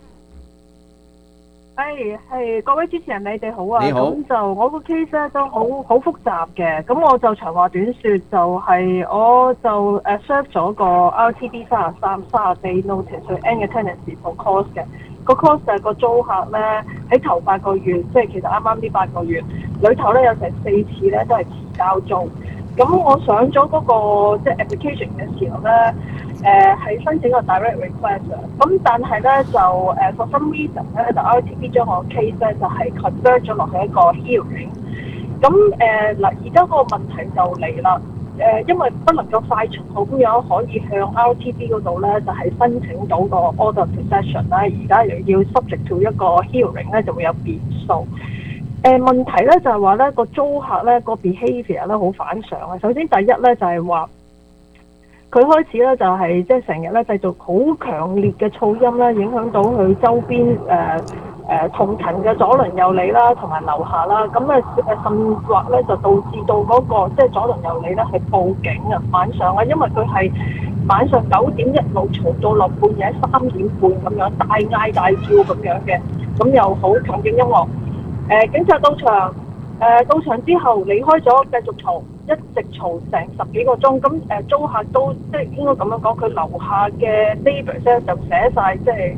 係各位主持人，你哋好啊！ 你好。 咁就我個 case 咧都好複雜嘅，咁我就長話短説，就係我就serve 咗個 RTD 30 day notice 去 end 嘅 tenancy for cause 嘅。個 cause 就係個租客咧喺頭8個月，即係其實啱啱呢8個月裏頭咧有成4次咧都係遲交租。咁我上咗嗰個即係 application 嘅時候咧。係申請個 direct request 咁但係咧就for some reason 咧就 RTP 將我 case 咧就係 convert 咗落去一個 hearing。咁嗱而家個問題就嚟啦，因為不能夠快速好咁樣可以向 RTP 嗰度咧就係申請到個 order of possession 啦，而家又要 subject to 一個 hearing 咧就會有變數。問題咧就係話咧個租客咧個 behaviour 咧好反常啊。首先第一咧就係話。佢開始咧就係即係成日咧製造好強烈嘅噪音啦，影響到佢周邊同層嘅左鄰右里啦，同埋樓下啦。咁甚或咧就導致到嗰個即係左鄰右里咧係報警啊，晚上啊，因為佢係晚上9點一路嘈到落半夜3點半咁樣大嗌大叫咁樣嘅，咁又好強勁音樂。警察到場。到場之後離開咗，繼續嘈，一直嘈成10幾個鐘。咁租客都即係應該咁樣講，佢樓下嘅 neighbours 咧就寫晒即係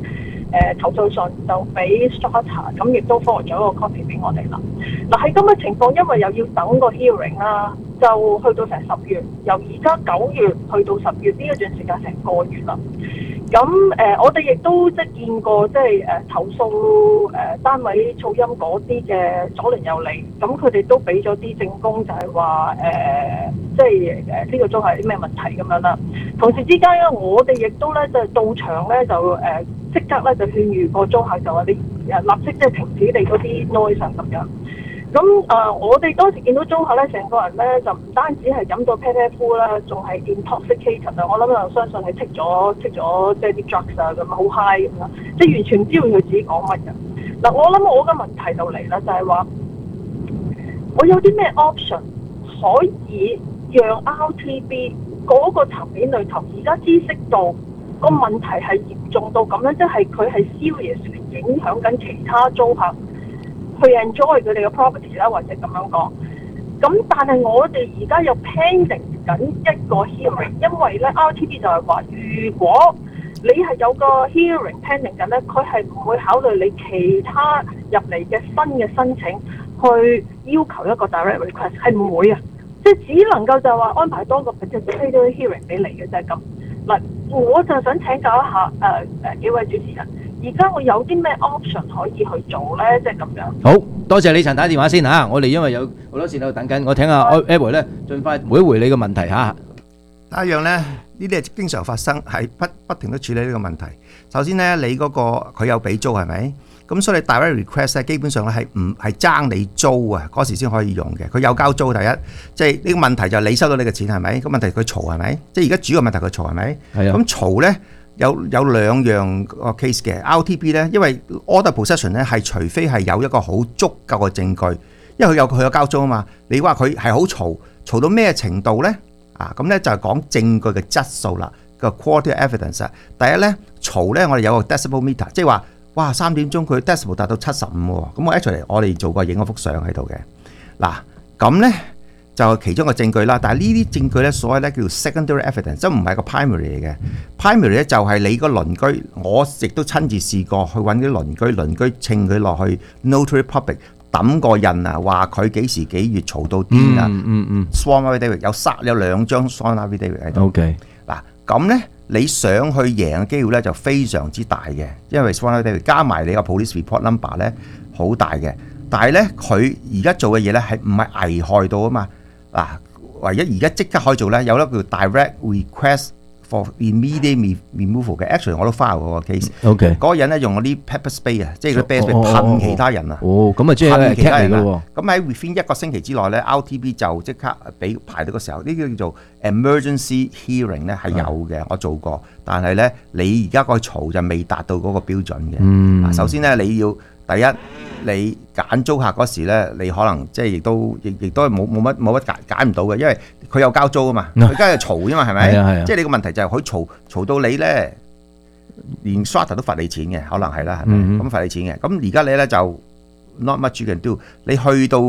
投訴信就俾 Strata， 咁亦都 forward 咗個 copy 俾我哋啦。嗱喺咁嘅情況，因為又要等個 hearing 啦，就去到成10月，由而家9月去到10月呢一段時間成個月啦。咁我哋亦都即係見過即係投訴單位噪音嗰啲嘅左鄰右里，咁佢哋都俾咗啲證供，就係話即係呢個租客有啲咩問題咁樣啦。同時之間咧，我哋亦都咧就到場咧就即刻咧就勸喻個租客，就話你立即即係停止你嗰啲 noise 咁樣。咁我哋當時見到租客咧，成個人咧就唔單止係飲到啤啤呼啦，仲係 intoxicated 啊！我諗就相信係剔咗即係啲 drugs 啊，咁好 high 咁啦，即係完全唔知道佢自己講乜嘅。嗱，我諗我嘅問題就嚟啦，就係話我有啲咩 option 可以讓 RTB 嗰個層面裏頭而家知識到個問題係嚴重到咁樣，即係佢係 seriously 影響緊其他租客去 enjoy 佢哋嘅 property 啦，或者咁樣講。咁但係我哋而家又 pending 緊一個 hearing， 因為咧 RTB 就係話，如果你係有個 hearing pending 緊咧，佢係唔會考慮你其他入嚟嘅新嘅申請去要求一個 direct request， 係唔會啊，即係只能夠就係話安排多個 participatory hearing 俾你嘅啫咁。嗱，我就想請教一下幾位主持人。而家我有啲咩 option 可以去做咧？即係咁樣。 好多謝李陳打電話先嚇，我哋因為有好多線喺度等緊，我請阿 Edward 咧盡快回一回你嘅問題嚇。 第一樣咧，呢啲係經常發生，係不停都處理呢個問題。首先咧，你嗰個佢有俾租係咪？咁所以你 direct request 咧，基本上咧係唔係爭你租啊？嗰時先可以用嘅。佢有交租第一，即係呢個問題就係你收到你嘅錢係咪？咁問題佢嘈係咪？即係而家主要問題佢嘈係咪？ 係啊。 咁嘈咧。有兩樣個 case 嘅 RTB 咧，因為 order possession 咧係除非係有一個好足夠嘅證據，因為佢有交租啊嘛。你話佢係好嘈到咩程度咧？咁咧就係講證據嘅質素啦，個 quality evidence。第一咧嘈咧，我哋有個 decibel meter， 即係話哇3點鐘佢 decibel 達到75喎。咁我 actually 我哋做過影嗰幅相喺度嘅。嗱咁咧。就係其中個證據啦，但係呢啲證據咧，所謂咧叫做 secondary evidence， 即係唔係個 primary 嚟嘅。primary 咧就係你個鄰居，我亦都親自試過去揾啲鄰居稱佢落去 notary public 抌個印啊，話佢幾時幾月嘈到癲啊。sworn affidavit 有2張 sworn affidavit 喺度。OK， 嗱咁咧，你想去贏嘅機會咧就非常之大嘅，因為 sworn affidavit 加埋你個 police report number 咧好大嘅。但係咧，佢而家做嘅嘢咧係唔係危害到啊嘛？嗱，唯一而家即刻可以做咧，有一個叫 direct request for immediate removal 嘅 ，actually 我都 file 嗰個 case。OK， 嗰個人咧用嗰啲 pepper spray 啊，即係嗰啲 pepper spray 噴其他人啊。哦，咁啊即係噴其他人啊。咁喺 within 1個星期之內咧 ，RTB 就即刻俾排到個時候，呢個叫做 emergency hearing 咧係有嘅，我做過。但係咧，你而家個嘈就未達到嗰個標準嘅。首先咧你要。第一，你揀租客嗰時咧，你可能即係亦都係冇乜揀唔到嘅，因為佢有交租啊嘛，佢梗係嘈啫嘛，係咪？即係你個問題就係佢嘈到你咧，連 Strata 都罰你錢嘅，可能係啦，係咪？咁罰你錢嘅。咁而家你咧就 not much you can do， 你去到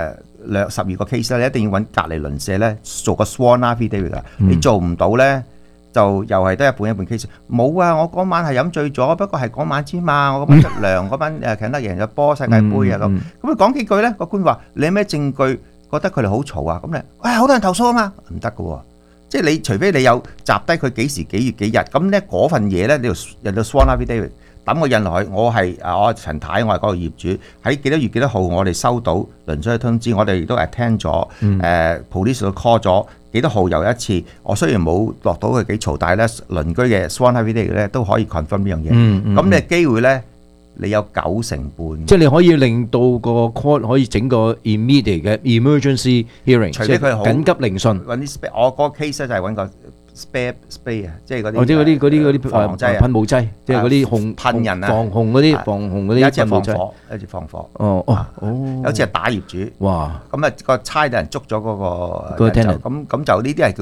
12個 case 咧，你一定要揾隔離鄰舍咧做個 sworn affidavit 㗎，你做唔到咧。就又係得一半 case， 冇啊！我嗰晚係飲醉咗，不過係嗰晚之嘛，我嗰晚出糧，嗰晚強得贏咗波世界盃啊咁。佢講幾句咧，個官話你有咩證據覺得佢哋好嘈啊？咁你好多人投訴啊嘛，唔得㗎喎，即係你除非你有集低佢幾時幾月幾日，咁咧嗰份嘢咧你就 sworn affidavit 抌個印落去，我陳太，我係嗰個業主，喺幾多月幾多號我哋收到鄰居嘅通知，我哋亦都 attend 咗，police 都 call 咗。幾多號又一次？我雖然冇落到佢幾嘈，但係咧鄰居嘅 sworn affidavit 咧都可以 confirm 呢樣嘢。咁你嘅機會咧，你有90%半。即係你可以令到個 court 可以整個 immediate 嘅 emergency hearing， 除非佢好緊急聆訊。揾啲 spare， 我嗰個 case 咧就係揾個 spray 啊，即係嗰啲。即係嗰啲防劑啊，噴霧劑，即係嗰啲噴人啊，防控嗰啲一隻防火，一隻放火。有次係打業主。哇！咁啊個差人捉咗嗰個。咁就呢啲係叫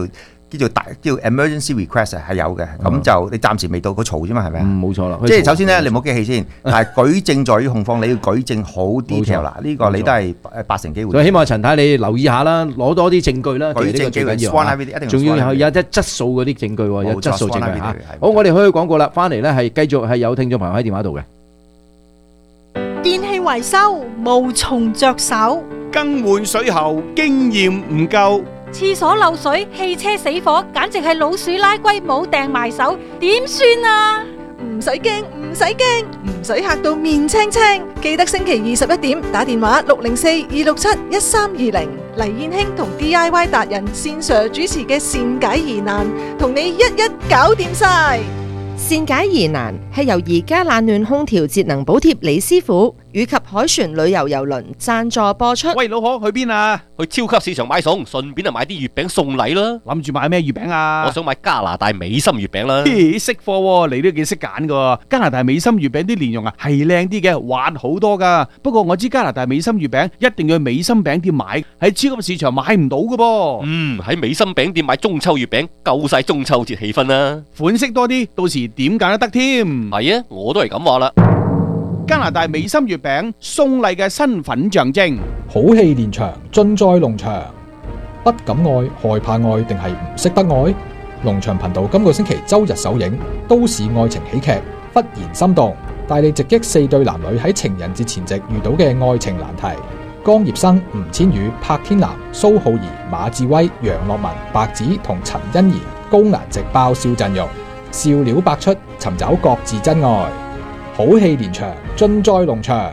叫 emergency request 係有嘅，咁就你暫時未到佢嘈啫嘛，係咪啊？ 冇錯啦。 即係首先咧，你唔好激氣先，但係舉證在於控方，你要舉證好 detail 啦。呢個你都係80%機會。 所以希望陳太你留意下啦，攞多啲證據啦。 舉證機會 sworn affidavit 一定仲要有啲質素嗰啲證據喎，有質素證據嚇。好，我哋去廣告啦，翻嚟咧係繼續係有聽眾朋友喺電話度嘅。 電器維修無從着手， 更換水喉經驗唔夠， 廁所漏水、汽車死火，簡直係老鼠拉龜冇掟埋手，點算啊？ 唔使驚，唔使驚，唔使嚇到面青青。記得星期21點打電話604-267-1320，黎燕卿同 DIY 達人線Sir主持嘅善解疑難，同你一一搞掂晒。 善解疑難係由而家冷暖空調節能補貼李師傅以及海船旅遊郵輪贊助播出。 喂，老可去邊啊？去超級市場買餸，順便啊買啲月餅送禮啦。諗住買咩月餅啊？我想買加拿大美心月餅啦。 識貨喎，你都幾識揀噶。加拿大美心月餅啲蓮蓉啊係靚啲嘅，滑好多噶。不過我知加拿大美心月餅一定要去美心餅店買，喺超級市場買唔到噶噃。 喺美心餅店買中秋月餅，夠晒中秋節氣氛啦。 款式多啲，到時點揀都得添。 係啊，我都係咁話啦。 加拿大美心月餅送禮嘅身份象徵， 好戲連場，盡在農場。不敢愛，害怕愛，定係唔識得愛？農場頻道今個星期周日首映都市愛情喜劇《忽然心動》，帶你直擊4對男女喺情人節前夕遇到嘅愛情難題。江業生、吳千語、柏天南、蘇浩儀、馬志威、楊樂文、白子同陳欣怡高顏值爆笑陣容，笑料百出，尋找各自真愛。好戲連場，盡在農場。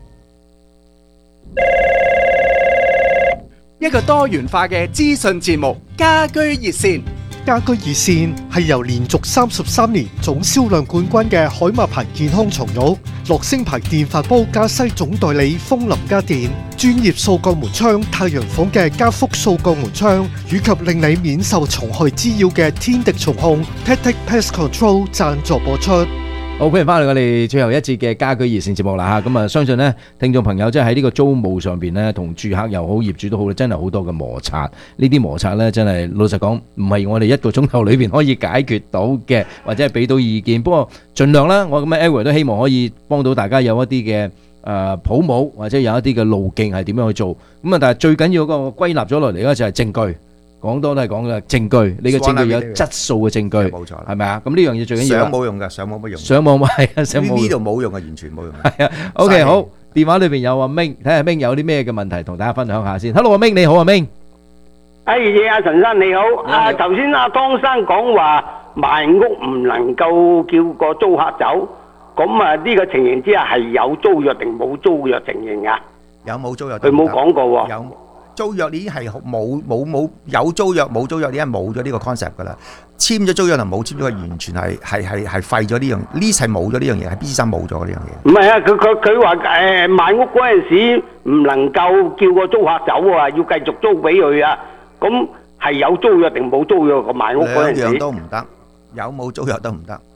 一個多元化嘅資訊節目，家居熱線。 家居熱線係由連續33年總銷量冠軍嘅海馬牌健康床褥、樂聲牌電飯煲加西總代理風林家電、專業掃角門窗太陽房嘅加福掃角門窗，以及令你免受蟲害滋擾嘅天敵蟲控 Pet Pest Control 贊助播出。 好，歡迎翻嚟我哋最後一節嘅家居熱線節目啦嚇，咁啊相信呢聽眾朋友即係喺呢個租務上邊呢，同住客又好業主都好，真係好多嘅摩擦。呢啲摩擦呢，真係老實講，唔係我哋1個鐘頭裏邊可以解決到嘅，或者係俾到意見。不過盡量啦，我咁嘅 Edward 都希望可以幫到大家有一啲嘅譜母，或者有一啲嘅路徑係點樣去做。咁啊，但係最緊要嗰個歸納咗落嚟咧就係證據。講多都係講嘅證據，你嘅證據有質素嘅證據，冇錯，係咪啊？咁呢樣嘢最緊要。 上冇用㗎，上冇乜用。 上網係啊，上網呢度冇用啊，完全冇用。 係啊 ，OK 好，電話裏邊有阿明，睇下阿明有啲咩嘅問題同大家分享下先。Hello，阿明你好，阿明。 阿陳生你好，頭先阿湯生講話賣屋唔能夠叫個租客走，咁啊呢個情形之下係有租約定冇租約情形啊？ 有冇租約？ 佢冇講過喎。 有。租約已經係冇有租約冇租約，已經冇咗呢個 concept 㗎啦。簽咗租約同冇簽咗，完全係廢咗呢樣，呢係冇咗呢樣嘢，係 B3冇咗呢樣嘢。 唔係啊，佢話賣屋嗰陣時唔能夠叫個租客走啊，要繼續租俾佢啊。咁係有租約定冇租約個賣屋嗰陣時？ 兩樣都唔得，有冇租約都唔得。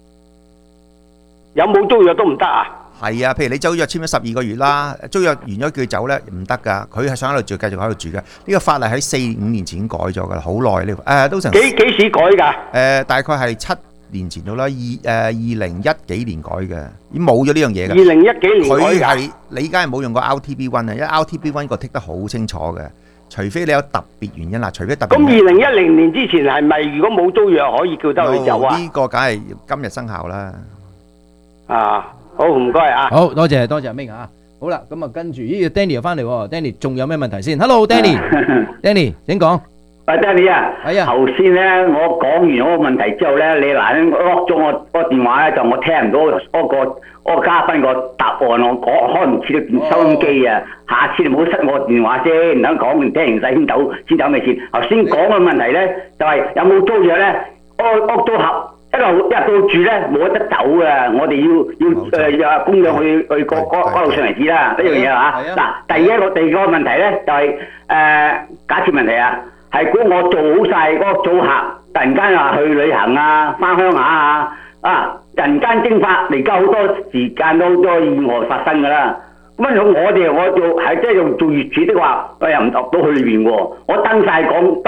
有冇租約都唔得啊？ 係啊，譬如你租約簽咗12個月啦，租約完咗叫佢走咧，唔得噶，佢係想喺度住，繼續喺度住嘅。呢個法例喺4-5年前已經改咗噶啦，好耐呢個都成幾時改㗎？ 大概係7年前到啦，2010幾年改嘅，已經冇咗呢樣嘢嘅。 2010幾年改㗎。 佢係你而家係冇用過 RTB1啊，因為 RTB1 個剔得好清楚嘅，除非你有特別原因啦，除非特別。 咁2010年之前係咪如果冇租約可以叫得佢走啊？ 呢個梗係今日生效啦。 啊！好唔該啊！ 好多謝阿明啊！好啦，咁啊跟住呢個 Danny 又翻嚟喎 ，Danny 仲有咩問題先 ？Hello Danny，Danny 請講。 喂 Danny 啊， 係啊， 頭先咧我講完嗰個問題之後咧，你嗱lock咗我個電話咧，就我聽唔到嗰個嘉賓個答案，我開唔切到收音機啊！下次你唔好塞我電話先，唔等講完聽完先走咪先。頭先講嘅問題咧，就係有冇租約咧？屋租客。一路到住咧冇得走啊！我哋要供咗去嗰度上嚟知啦，呢樣嘢嚇。嗱，第二個問題咧就係假設問題啊，係估我做好晒嗰個租客，突然間話去旅行啊、翻鄉下啊，人間蒸發，而家好多時間都好多意外發生㗎啦。 咁樣我做係即係用做業主的話，我又唔入到去裏邊喎。我登晒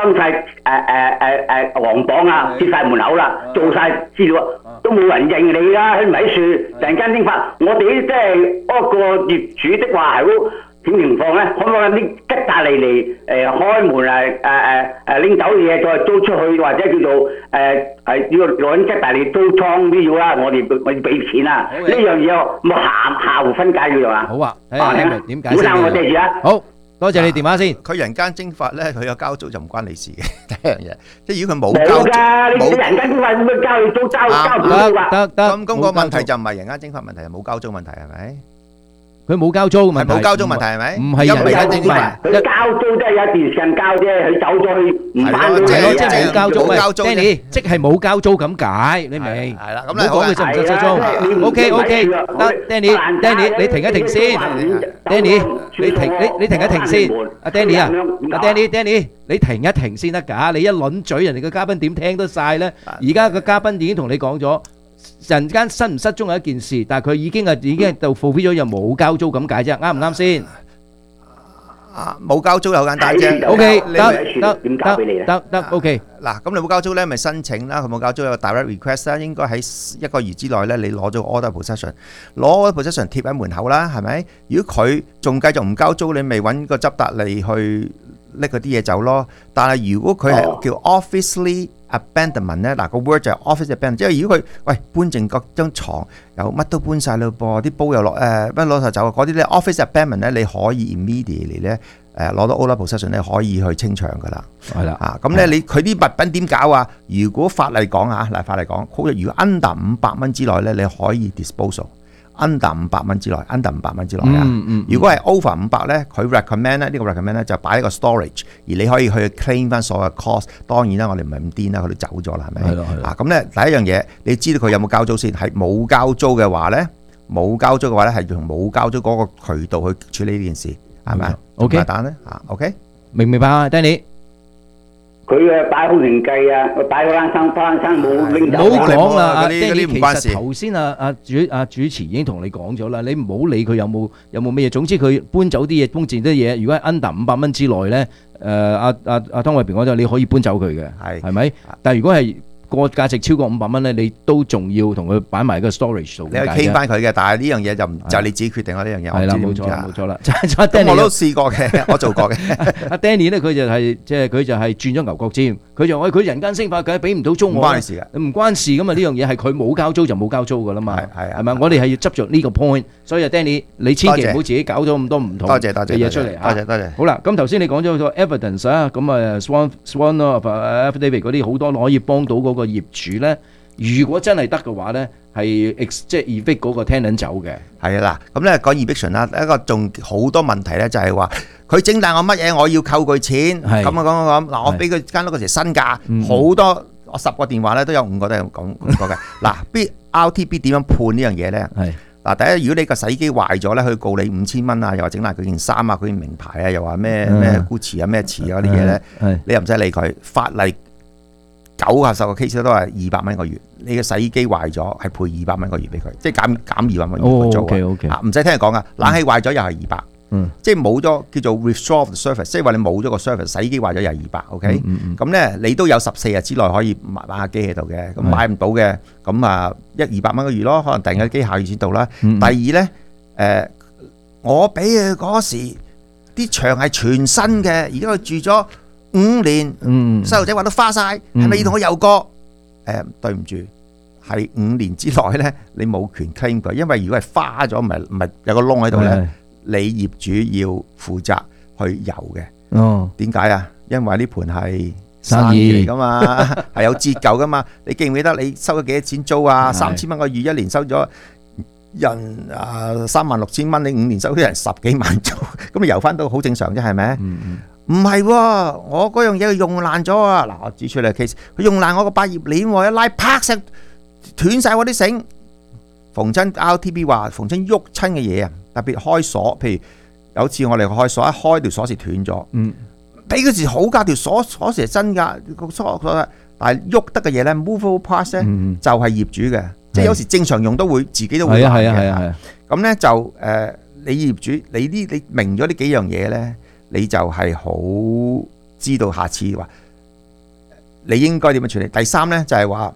黃榜啊，貼晒門口啦，做晒資料，都冇人認你啦，喺咪樹人間蒸發。我哋即係嗰個業主的話係好點情況咧？可唔可以啲吉達嚟開門拎走嘢再租出去，或者叫做要攞吉達嚟租倉都要啦。我要俾錢啊！呢樣嘢冇下戶分解嘅嘛。 好啊，睇下點解釋。 唔好我借住啊！ 好多謝你電話先。 佢人間蒸發咧，佢有交租就唔關你事嘅。第一樣嘢，即係如果佢冇冇交租， 㗎，你人間蒸發點樣交你租交唔到㗎？ 咁個問題就唔係人間蒸發問題，係冇交租問題係咪？ 佢冇交租嘅問題， 係冇交租問題係咪？ 唔係人間蒸發， 佢交租都係有一段時間交啫，佢走咗去唔翻到嚟即係冇交租。 冇交租 Danny 即係冇交租咁解，你明？ 係啦，咁唔好講佢收唔收租。OK，得 Danny，你停一停先。Danny，你停一停先。阿 Danny 啊，阿 Danny，你停一停先得㗎。你一輪嘴，人哋嘅嘉賓點聽得晒咧？而家個嘉賓已經同你講咗。人間失唔失蹤係一件事，但係佢已經係到 fulfill 咗又冇交租咁解啫，啱唔啱先？ 冇交租又好簡單啫。 OK，得 OK。 嗱，咁你冇交租咧，咪申請啦。佢冇交租有個 direct request 啦，應該喺1個月之內咧，你攞咗 order possession，攞 order possession 貼喺門口啦，係咪？如果佢仲繼續唔交租，你咪揾個執達嚟去拎嗰啲嘢走咯。但係如果佢係叫 officially abandonment 咧，嗱個 word 就係 office abandonment，即係如果佢搬剩嗰張牀，又乜都搬晒嘞噃，啲煲又乜攞晒走，嗰啲咧 office abandonment 咧，你可以 immediately 咧攞到 order possession 咧，可以去清場噶啦。 係啦， 咁咧佢啲物品點搞啊？如果法例講啊，嗱法例講，如果 under 500蚊之內咧，你可以 disposal。under 500蚊之內，under 500蚊之內啊！如果係 over 500咧，佢 recommend 咧，呢個 recommend 咧就擺喺個 storage，而你可以去 claim 翻所有 cost。當然啦，我哋唔係咁癲啦，佢都走咗啦，係咪？係咯。咁咧第一樣嘢，你知道佢有冇交租先？係冇交租嘅話咧，係用冇交租嗰個渠道去處理呢件事，係咪？OK，簡單咧，OK， 明唔明白啊 ，Danny？ 佢擺好年計啊！佢擺嗰間生冇拎走。 唔好講啦，阿 Danny， 其實頭先主持已經同你講咗啦，你唔好理佢有冇咩嘢，總之佢搬走啲嘢，搬剩啲嘢，如果係 under 500蚊之內咧，阿湯偉平講咗，你可以搬走佢嘅，係咪？但係如果係個價值超過500蚊咧，你都仲要同佢擺埋個 storage 度。 你去傾翻佢嘅，但係呢樣嘢就你自己決定啦。呢樣嘢係啦，冇錯啦。 我都試過嘅，我做過嘅。 阿 Danny 咧，佢就係轉咗牛角尖，佢就話佢人間蒸發，佢俾唔到租我。 唔關事嘅， 唔關事噶嘛。呢樣嘢係佢冇交租就冇交租噶啦嘛。係咪？我哋係要執着呢個 point。所以 Danny，你千祈唔好自己搞咗咁多唔同嘅嘢出嚟。 多謝。好啦，咁頭先你講咗個 evidence 啊，咁啊 Swan affidavit 嗰啲好多可以幫到嗰個業主咧，如果真係得嘅話咧，係即係 evict 嗰個 tenant 走嘅。係啊，嗱，咁咧講 eviction 啦，一個仲好多問題咧，就係話佢整爛我乜嘢，我要扣佢錢。咁講嗱，我俾佢間屋嗰時身價好多，我10個電話咧都有5個都係講過嘅。嗱，RTB 點樣判呢樣嘢咧？嗱，第一，如果你個洗衣機壞咗咧，佢告你5000蚊啊，又話整爛佢件衫啊，佢件名牌啊，又話咩Gucci啊咩詞啊嗰啲嘢咧，你又唔使理佢。法例90個 case 都係200蚊一個月，你嘅洗衣機壞咗係賠200蚊一個月俾佢，即係減200蚊一個月租啊！唔使聽人講啊，冷氣壞咗又係200。即係冇咗叫做 restore the service， 即係話你冇咗個 service， 洗衣機壞咗又係200，OK？咁咧你都有14日之內可以買下機喺度嘅，咁買唔到嘅，咁啊200蚊個月咯，可能訂嘅機下月先到啦。第二咧，我俾佢嗰時啲牆係全新嘅，而家佢住咗5年，細路仔話都花晒，係咪要同我油過？對唔住，係5年之內咧，你冇權 claim 佢，因為如果係花咗，唔係有個窿喺度咧。你業主要負責去油嘅，點解啊？因為呢盤係生意嚟噶嘛，係有折舊噶嘛。你記唔記得你收咗幾多錢租啊？3000蚊個月，1年收咗人36000蚊，你5年收咗人10幾萬租，咁你油翻都好正常啫，係咪？唔係喎，我嗰樣嘢用爛咗啊！嗱，我指出嚟 case， 佢用爛我個百葉鏈，一拉啪聲斷晒我啲繩。逢親 RTB 話，逢親喐親嘅嘢啊，特別開鎖，譬如有次我哋開鎖，一開條鎖匙斷咗，俾嗰時好㗎，條鎖匙係真㗎，但係喐得嘅嘢咧 ，movable parts 咧就係業主嘅，即係有時正常用都會自己都會壞嘅。咁咧就你業主你明咗呢幾樣嘢咧，你就係好知道下次話你應該點樣處理。第三咧就係話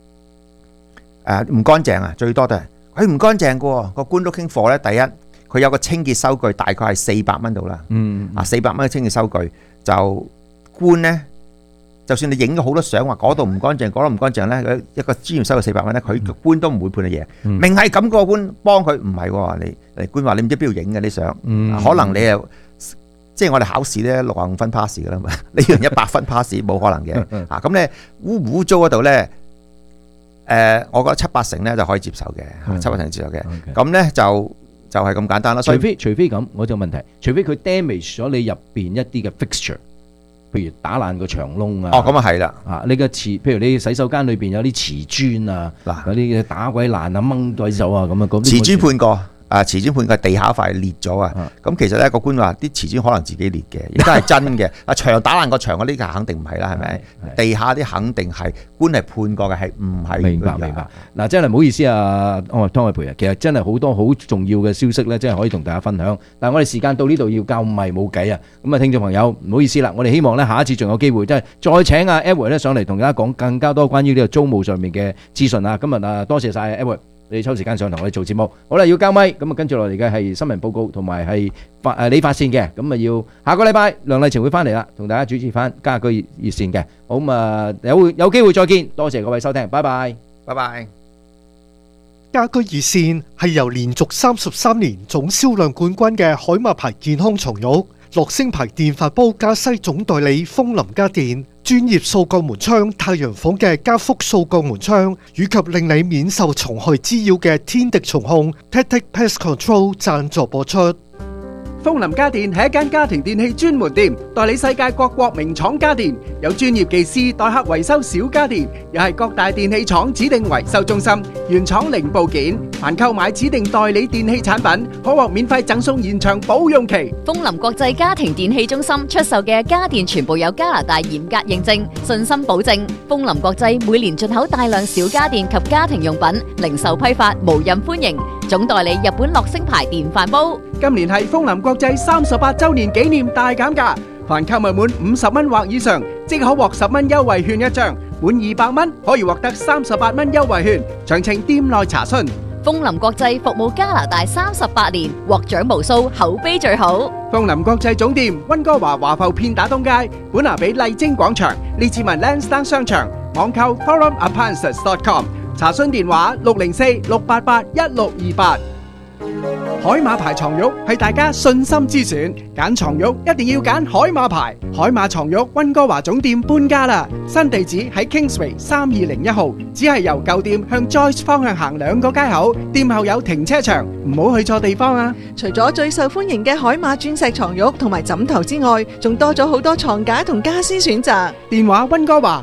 唔乾淨啊，最多都係佢唔乾淨嘅喎。個官 looking for 咧，第一佢有個清潔收據，大概係400蚊到啦。400蚊嘅清潔收據就官咧。就算你影咗好多相，話嗰度唔乾淨，嗰度唔乾淨咧，一個專業收佢400蚊咧，佢個官都唔會判你贏。明係咁個官幫佢，唔係喎，你官話你唔知邊度影嘅啲相，可能你又即係我哋考試咧65分 pass 噶啦嘛，你用100分 pass 冇可能嘅。咁咧污糟嗰度咧，我覺得7-8成咧就可以接受嘅，7-8成接受嘅。咁咧就係咁簡單啦。除非咁，我就問題，除非佢 damage 咗你入邊一啲嘅 fixture。譬如打爛個牆窿啊！ 咁啊係啦， 你嘅瓷，譬如你洗手間裏邊有啲瓷磚啊，嗰啲打鬼爛啊、掹鬼走啊咁啊， 瓷磚判過。瓷磚判佢地下塊裂咗啊！咁其實咧個官話啲瓷磚可能自己裂嘅，亦都係真嘅。牆打爛個牆嗰啲肯定唔係啦，係咪？地下啲肯定係官係判過嘅，係唔係？ 明白。嗱，真係唔好意思啊，湯偉培啊，其實真係好多好重要嘅消息咧，真係可以同大家分享。但係我哋時間到呢度要交咪冇計啊！咁啊，聽眾朋友唔好意思啦，我哋希望咧下一次仲有機會，即係再請阿 Edward 咧上嚟同大家講更加多關於呢個租務上面嘅資訊啊！今日多謝晒 Edward。你抽時間上同我哋做節目，好啦，要交咪，咁啊跟住落嚟嘅係新聞報告同埋係理髮線嘅，咁啊要下個禮拜梁麗晴會翻嚟啦，同大家主持翻家居熱線嘅，好咁啊有機會再見，多謝各位收聽，拜拜， 拜拜。 家居熱線係由連續33年總銷量冠軍嘅海馬牌健康床褥、樂聲牌電飯煲加西總代理風林家電、專業掃角門窗太陽房嘅加福掃角門窗，以及令你免受蟲害滋擾嘅天敵蟲控 Tactic Pest Control 贊助播出。 風林家電係一間家庭電器專門店，代理世界各國名廠家電，有專業技師代客維修小家電，又係各大電器廠指定維修中心，原廠零部件。凡購買指定代理電器產品，可獲免費贈送延長保用期。 風林國際家庭電器中心出售嘅家電全部有加拿大嚴格認證，信心保證。風林國際每年進口大量小家電及家庭用品，零售批發無任歡迎。總代理日本樂聲牌電飯煲。 今年係風林國際38周年紀念大減價，凡購物滿50蚊或以上，即可獲10蚊優惠券一張；滿200蚊可以獲得38蚊優惠券。詳情店內查詢。 風林國際服務加拿大38年，獲獎無數，口碑最好。 風林國際總店溫哥華華埠片打東街，本拿比麗晶廣場，列治文 Lansdowne 商場，網購 forumappliances.com， 查詢電話604-688-1628。海馬牌床褥係大家信心之選，揀床褥一定要揀海馬牌。海馬床褥溫哥華總店搬家啦，新地址喺 Kingsway 3201號，只係由舊店向 Joyce 方向行2個街口，店後有停車場，唔好去錯地方啊！ 除咗最受歡迎嘅海馬鑽石床褥同埋枕頭之外，仲多咗好多床架同家私選擇。 電話溫哥華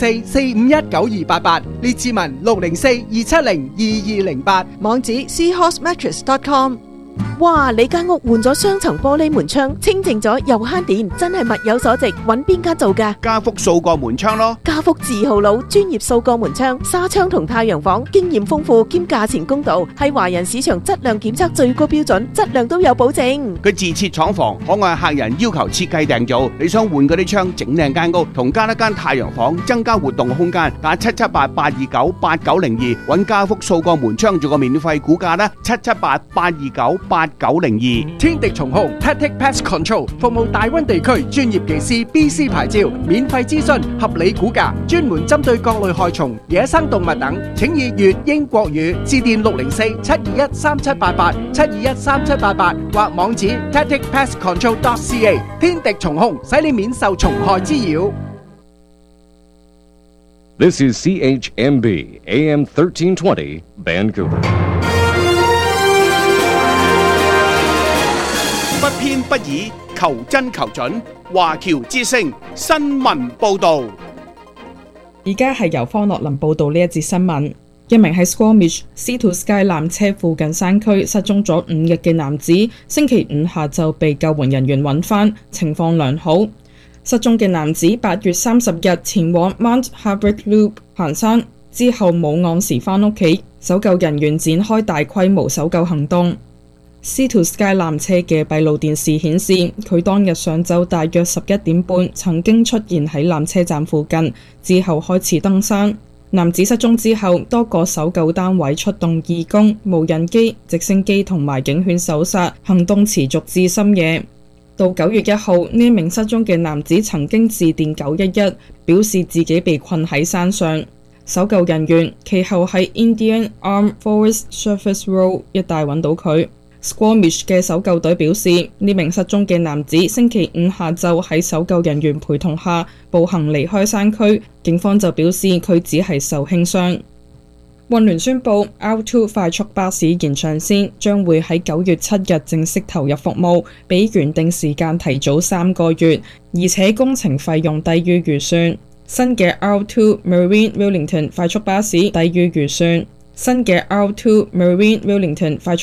604-451-9288，列治文604-270-2208， 網址 seahorsemattress.com。 哇！你間屋換咗雙層玻璃門窗，清淨咗又慳電，真係物有所值。揾邊間做㗎？ 家福掃角門窗咯。 家福字號佬，專業掃角門窗、紗窗同太陽房，經驗豐富兼價錢公道，係華人市場質量檢測最高標準，質量都有保證。 佢自設廠房，可按客人要求設計訂造。你想換嗰啲窗，整靚間屋，同加一間太陽房，增加活動空間，打778-829-8902，揾家福掃角門窗做個免費估價啦，778-829-8902。 天敵蟲控 Tactic Pest Control 服務大溫地區專業技師 BC 牌照，免費諮詢，合理估價，專門針對各類害蟲、野生動物等，請以粵英國語致電604-721-3788 721-3788或網址 tacticpestcontrol.ca。 天敵蟲控使你免受蟲害滋擾。 This is CHMB AM 1320 Vancouver。 不偏不倚，求真求準。華僑之聲新聞報導。 而家係由方樂林報導呢一節新聞。一名喺 Squamish Sea to Sky 纜車附近山區失蹤咗5日嘅男子，星期5下晝被救援人員揾返，情況良好。失蹤嘅男子8月30日前往 Mount Harbrick Loop 行山，之後冇按時返屋企，搜救人員展開大規模搜救行動。 Sea2 Sky 纜車嘅閉路電視顯示，佢當日上晝大約11點半曾經出現喺纜車站附近，之後開始登山。男子失蹤之後，多個搜救單位出動義工、無人機、直升機同埋警犬搜索，行動持續至深夜。到9月1號，呢名失蹤嘅男子曾經致電911，表示自己被困喺山上。搜救人員其後喺 Indian Arm Forest Surface Road 一帶揾到佢。Squamish 嘅搜救隊表示，呢名失蹤嘅男子星期五下晝喺搜救人員陪同下步行離開山區，警方就表示佢只係受輕傷。運聯宣布 R2 快速巴士延長線將會喺9月7日正式投入服務，比原定時間提早3個月，而且工程費用低於預算。新嘅 R2 Marine Wellington 快速巴士低於預算。新嘅 R2 Marine Wellington 快速